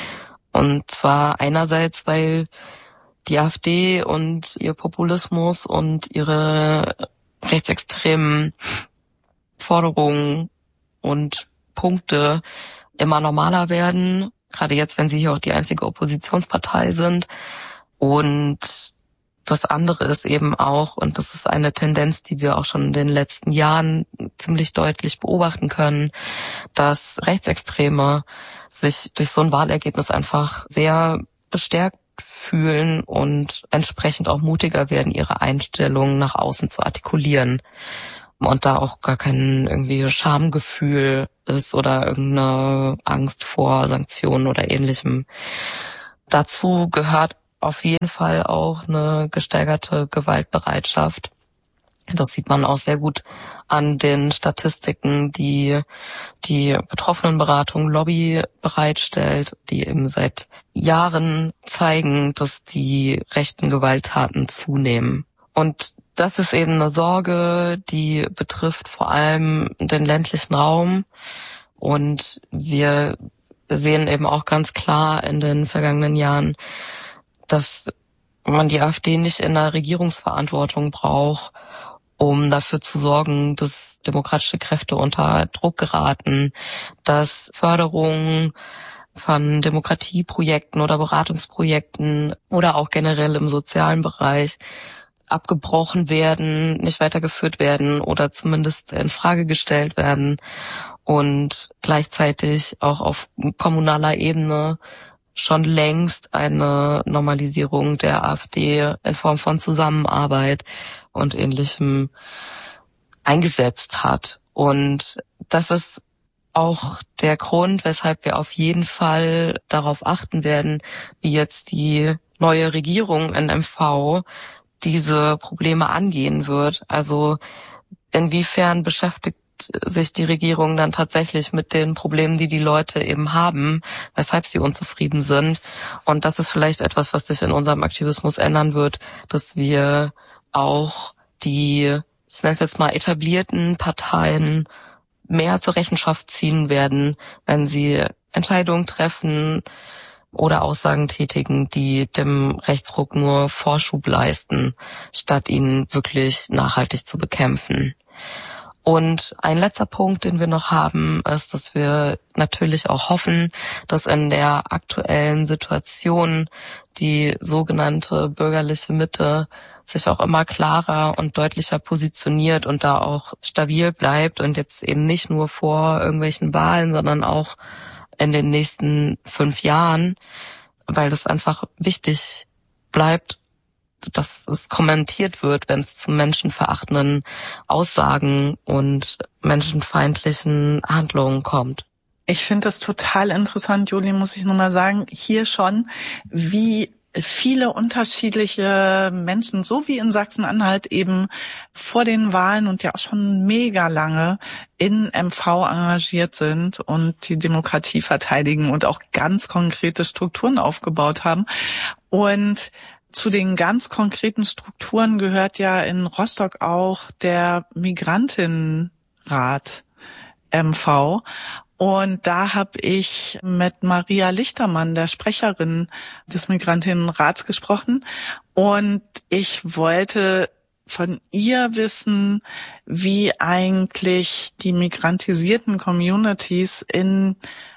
Und zwar einerseits, weil die AfD und ihr Populismus und ihre rechtsextremen Forderungen und Punkte immer normaler werden, gerade jetzt, wenn sie hier auch die einzige Oppositionspartei sind. Und das andere ist eben auch, und das ist eine Tendenz, die wir auch schon in den letzten Jahren ziemlich deutlich beobachten können, dass Rechtsextreme sich durch so ein Wahlergebnis einfach sehr bestärkt fühlen und entsprechend auch mutiger werden, ihre Einstellungen nach außen zu artikulieren. Und da auch gar kein irgendwie Schamgefühl ist oder irgendeine Angst vor Sanktionen oder Ähnlichem. Dazu gehört auf jeden Fall auch eine gesteigerte Gewaltbereitschaft. Das sieht man auch sehr gut an den Statistiken, die die Betroffenenberatung Lobby bereitstellt, die eben seit Jahren zeigen, dass die rechten Gewalttaten zunehmen. Und das ist eben eine Sorge, die betrifft vor allem den ländlichen Raum. Und wir sehen eben auch ganz klar in den vergangenen Jahren, dass man die AfD nicht in der Regierungsverantwortung braucht, um dafür zu sorgen, dass demokratische Kräfte unter Druck geraten, dass Förderung von Demokratieprojekten oder Beratungsprojekten oder auch generell im sozialen Bereich abgebrochen werden, nicht weitergeführt werden oder zumindest in Frage gestellt werden und gleichzeitig auch auf kommunaler Ebene schon längst eine Normalisierung der AfD in Form von Zusammenarbeit und Ähnlichem eingesetzt hat. Und das ist auch der Grund, weshalb wir auf jeden Fall darauf achten werden, wie jetzt die neue Regierung in MV diese Probleme angehen wird. Also inwiefern beschäftigt sich die Regierung dann tatsächlich mit den Problemen, die die Leute eben haben, weshalb sie unzufrieden sind. Und das ist vielleicht etwas, was sich in unserem Aktivismus ändern wird, dass wir auch die, ich nenne es jetzt mal, etablierten Parteien mehr zur Rechenschaft ziehen werden, wenn sie Entscheidungen treffen oder Aussagen tätigen, die dem Rechtsruck nur Vorschub leisten, statt ihn wirklich nachhaltig zu bekämpfen. Und ein letzter Punkt, den wir noch haben, ist, dass wir natürlich auch hoffen, dass in der aktuellen Situation die sogenannte bürgerliche Mitte sich auch immer klarer und deutlicher positioniert und da auch stabil bleibt und jetzt eben nicht nur vor irgendwelchen Wahlen, sondern auch in den nächsten 5 Jahren, weil das einfach wichtig bleibt, dass es kommentiert wird, wenn es zu menschenverachtenden Aussagen und menschenfeindlichen Handlungen kommt. Ich finde das total interessant, Juli, muss ich nur mal sagen, hier schon, wie viele unterschiedliche Menschen, so wie in Sachsen-Anhalt eben vor den Wahlen und ja auch schon mega lange in MV engagiert sind und die Demokratie verteidigen und auch ganz konkrete Strukturen aufgebaut haben. Und zu den ganz konkreten Strukturen gehört ja in Rostock auch der Migrantinnenrat MV. Und da habe ich mit Maria Lichtermann, der Sprecherin des Migrantinnenrats, gesprochen. Und ich wollte von ihr wissen, wie eigentlich die migrantisierten Communities in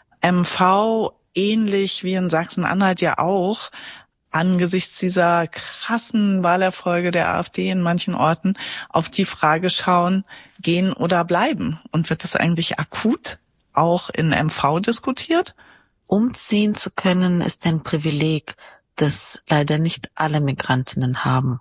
MV, ähnlich wie in Sachsen-Anhalt ja auch, angesichts dieser krassen Wahlerfolge der AfD in manchen Orten auf die Frage schauen, gehen oder bleiben. Und wird das eigentlich akut auch in MV diskutiert? Umziehen zu können ist ein Privileg, das leider nicht alle Migrantinnen haben.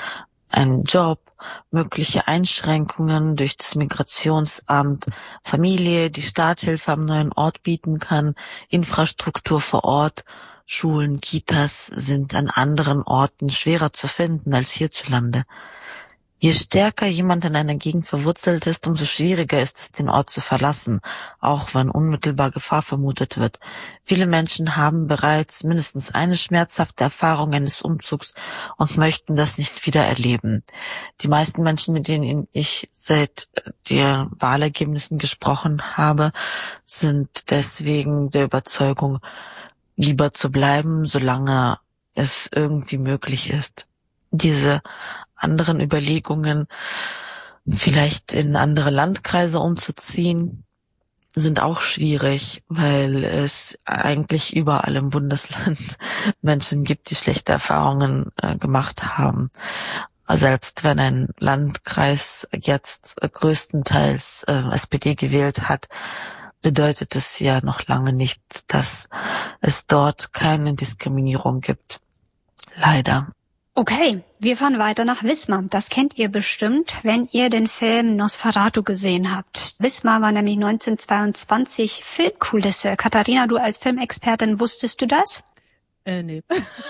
Ein Job, mögliche Einschränkungen durch das Migrationsamt, Familie, die Starthilfe am neuen Ort bieten kann, Infrastruktur vor Ort, Schulen, Kitas sind an anderen Orten schwerer zu finden als hierzulande. Je stärker jemand in einer Gegend verwurzelt ist, umso schwieriger ist es, den Ort zu verlassen, auch wenn unmittelbar Gefahr vermutet wird. Viele Menschen haben bereits mindestens eine schmerzhafte Erfahrung eines Umzugs und möchten das nicht wieder erleben. Die meisten Menschen, mit denen ich seit den Wahlergebnissen gesprochen habe, sind deswegen der Überzeugung, lieber zu bleiben, solange es irgendwie möglich ist. Diese anderen Überlegungen, vielleicht in andere Landkreise umzuziehen, sind auch schwierig, weil es eigentlich überall im Bundesland Menschen gibt, die schlechte Erfahrungen gemacht haben. Selbst wenn ein Landkreis jetzt größtenteils SPD gewählt hat, bedeutet es ja noch lange nicht, dass es dort keine Diskriminierung gibt. Leider. Okay, wir fahren weiter nach Wismar. Das kennt ihr bestimmt, wenn ihr den Film Nosferatu gesehen habt. Wismar war nämlich 1922 Filmkulisse. Katharina, du als Filmexpertin, wusstest du das? Nee.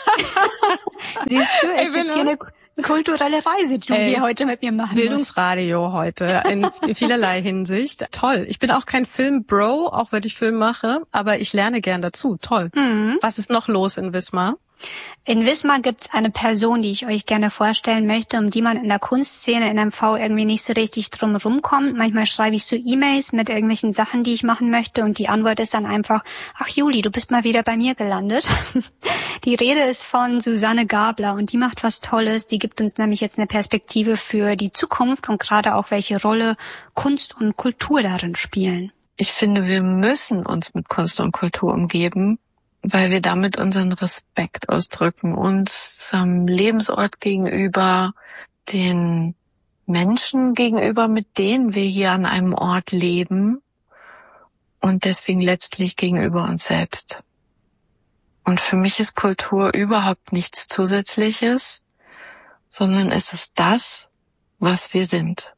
Siehst du, es ist jetzt hier eine kulturelle Reise, die wir heute mit mir machen Bildungsradio heute in vielerlei Hinsicht. Toll. Ich bin auch kein Film-Bro, auch wenn ich Film mache, aber ich lerne gern dazu. Toll. Mhm. Was ist noch los in Wismar? In Wismar gibt es eine Person, die ich euch gerne vorstellen möchte, um die man in der Kunstszene in MV irgendwie nicht so richtig drum rumkommt. Manchmal schreibe ich so E-Mails mit irgendwelchen Sachen, die ich machen möchte, und die Antwort ist dann einfach: Ach Juli, du bist mal wieder bei mir gelandet. Die Rede ist von Susanne Gabler, und die macht was Tolles. Die gibt uns nämlich jetzt eine Perspektive für die Zukunft und gerade auch, welche Rolle Kunst und Kultur darin spielen. Ich finde, wir müssen uns mit Kunst und Kultur umgeben, weil wir damit unseren Respekt ausdrücken, unserem Lebensort gegenüber, den Menschen gegenüber, mit denen wir hier an einem Ort leben, und deswegen letztlich gegenüber uns selbst. Und für mich ist Kultur überhaupt nichts Zusätzliches, sondern es ist das, was wir sind.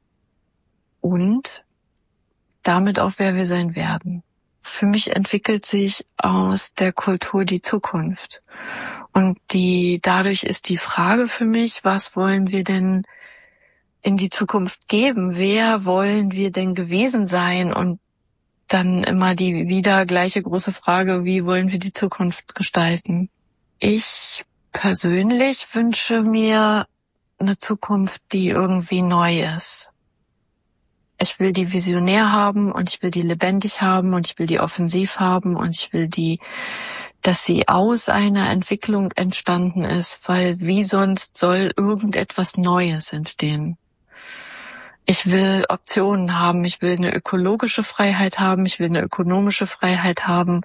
Und damit auch, wer wir sein werden. Für mich entwickelt sich aus der Kultur die Zukunft. Und dadurch ist die Frage für mich, was wollen wir denn in die Zukunft geben? Wer wollen wir denn gewesen sein? Und dann immer die wieder gleiche große Frage, wie wollen wir die Zukunft gestalten? Ich persönlich wünsche mir eine Zukunft, die irgendwie neu ist. Ich will die visionär haben und ich will die lebendig haben und ich will die offensiv haben und ich will dass sie aus einer Entwicklung entstanden ist, weil wie sonst soll irgendetwas Neues entstehen? Ich will Optionen haben, ich will eine ökologische Freiheit haben, ich will eine ökonomische Freiheit haben.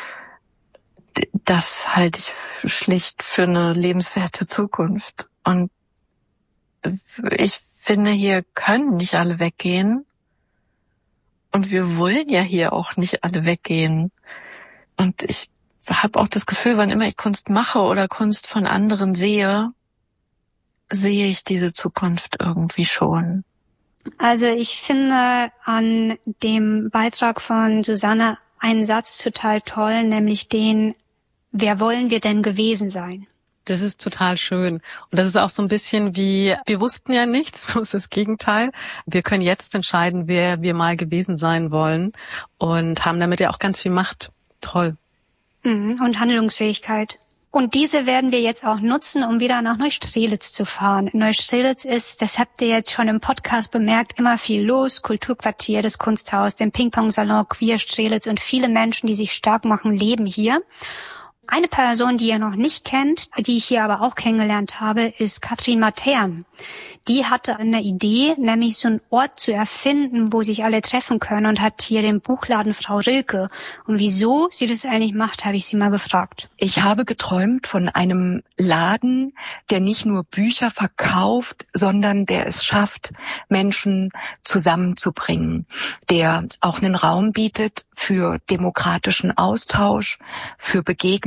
Das halte ich schlicht für eine lebenswerte Zukunft. Und ich finde, hier können nicht alle weggehen. Und wir wollen ja hier auch nicht alle weggehen. Und ich habe auch das Gefühl, wann immer ich Kunst mache oder Kunst von anderen sehe ich diese Zukunft irgendwie schon. Also ich finde an dem Beitrag von Susanne einen Satz total toll, nämlich den: Wer wollen wir denn gewesen sein? Das ist total schön. Und das ist auch so ein bisschen wie, wir wussten ja nichts, bloß das Gegenteil. Wir können jetzt entscheiden, wer wir mal gewesen sein wollen, und haben damit ja auch ganz viel Macht. Toll. Und Handlungsfähigkeit. Und diese werden wir jetzt auch nutzen, um wieder nach Neustrelitz zu fahren. In Neustrelitz ist, das habt ihr jetzt schon im Podcast bemerkt, immer viel los. Kulturquartier, das Kunsthaus, den Ping-Pong-Salon, Queer Strelitz und viele Menschen, die sich stark machen, leben hier. Eine Person, die ihr noch nicht kennt, die ich hier aber auch kennengelernt habe, ist Katrin Matern. Die hatte eine Idee, nämlich so einen Ort zu erfinden, wo sich alle treffen können, und hat hier den Buchladen Frau Rilke. Und wieso sie das eigentlich macht, habe ich sie mal gefragt. Ich habe geträumt von einem Laden, der nicht nur Bücher verkauft, sondern der es schafft, Menschen zusammenzubringen, der auch einen Raum bietet für demokratischen Austausch, für Begegnungen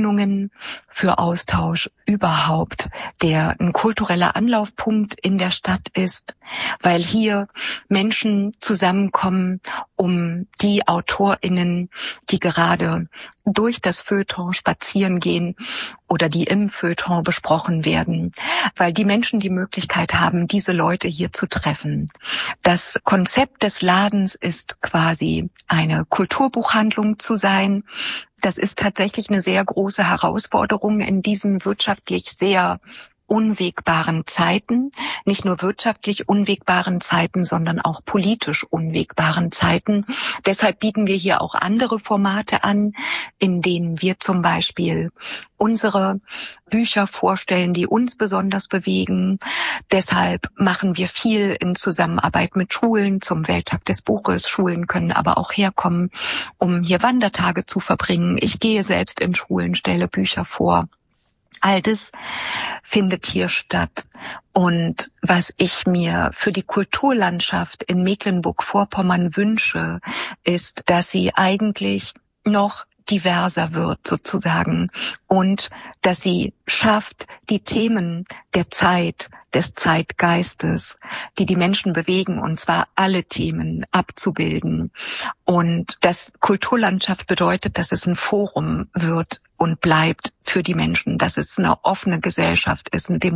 Begegnungen, für Austausch überhaupt, der ein kultureller Anlaufpunkt in der Stadt ist, weil hier Menschen zusammenkommen, um die AutorInnen, die gerade durch das Feuilleton spazieren gehen oder die im Feuilleton besprochen werden, weil die Menschen die Möglichkeit haben, diese Leute hier zu treffen. Das Konzept des Ladens ist quasi eine Kulturbuchhandlung zu sein. Das ist tatsächlich eine sehr große Herausforderung in diesen wirtschaftlich sehr unwegbaren Zeiten, nicht nur wirtschaftlich unwegbaren Zeiten, sondern auch politisch unwegbaren Zeiten. Deshalb bieten wir hier auch andere Formate an, in denen wir zum Beispiel unsere Bücher vorstellen, die uns besonders bewegen. Deshalb machen wir viel in Zusammenarbeit mit Schulen zum Welttag des Buches. Schulen können aber auch herkommen, um hier Wandertage zu verbringen. Ich gehe selbst in Schulen, stelle Bücher vor. All das findet hier statt. Und was ich mir für die Kulturlandschaft in Mecklenburg-Vorpommern wünsche, ist, dass sie eigentlich noch diverser wird sozusagen und dass sie schafft, die Themen der Zeit, des Zeitgeistes, die die Menschen bewegen, und zwar alle Themen abzubilden. Und das Kulturlandschaft bedeutet, dass es ein Forum wird und bleibt für die Menschen, dass es eine offene Gesellschaft ist, ein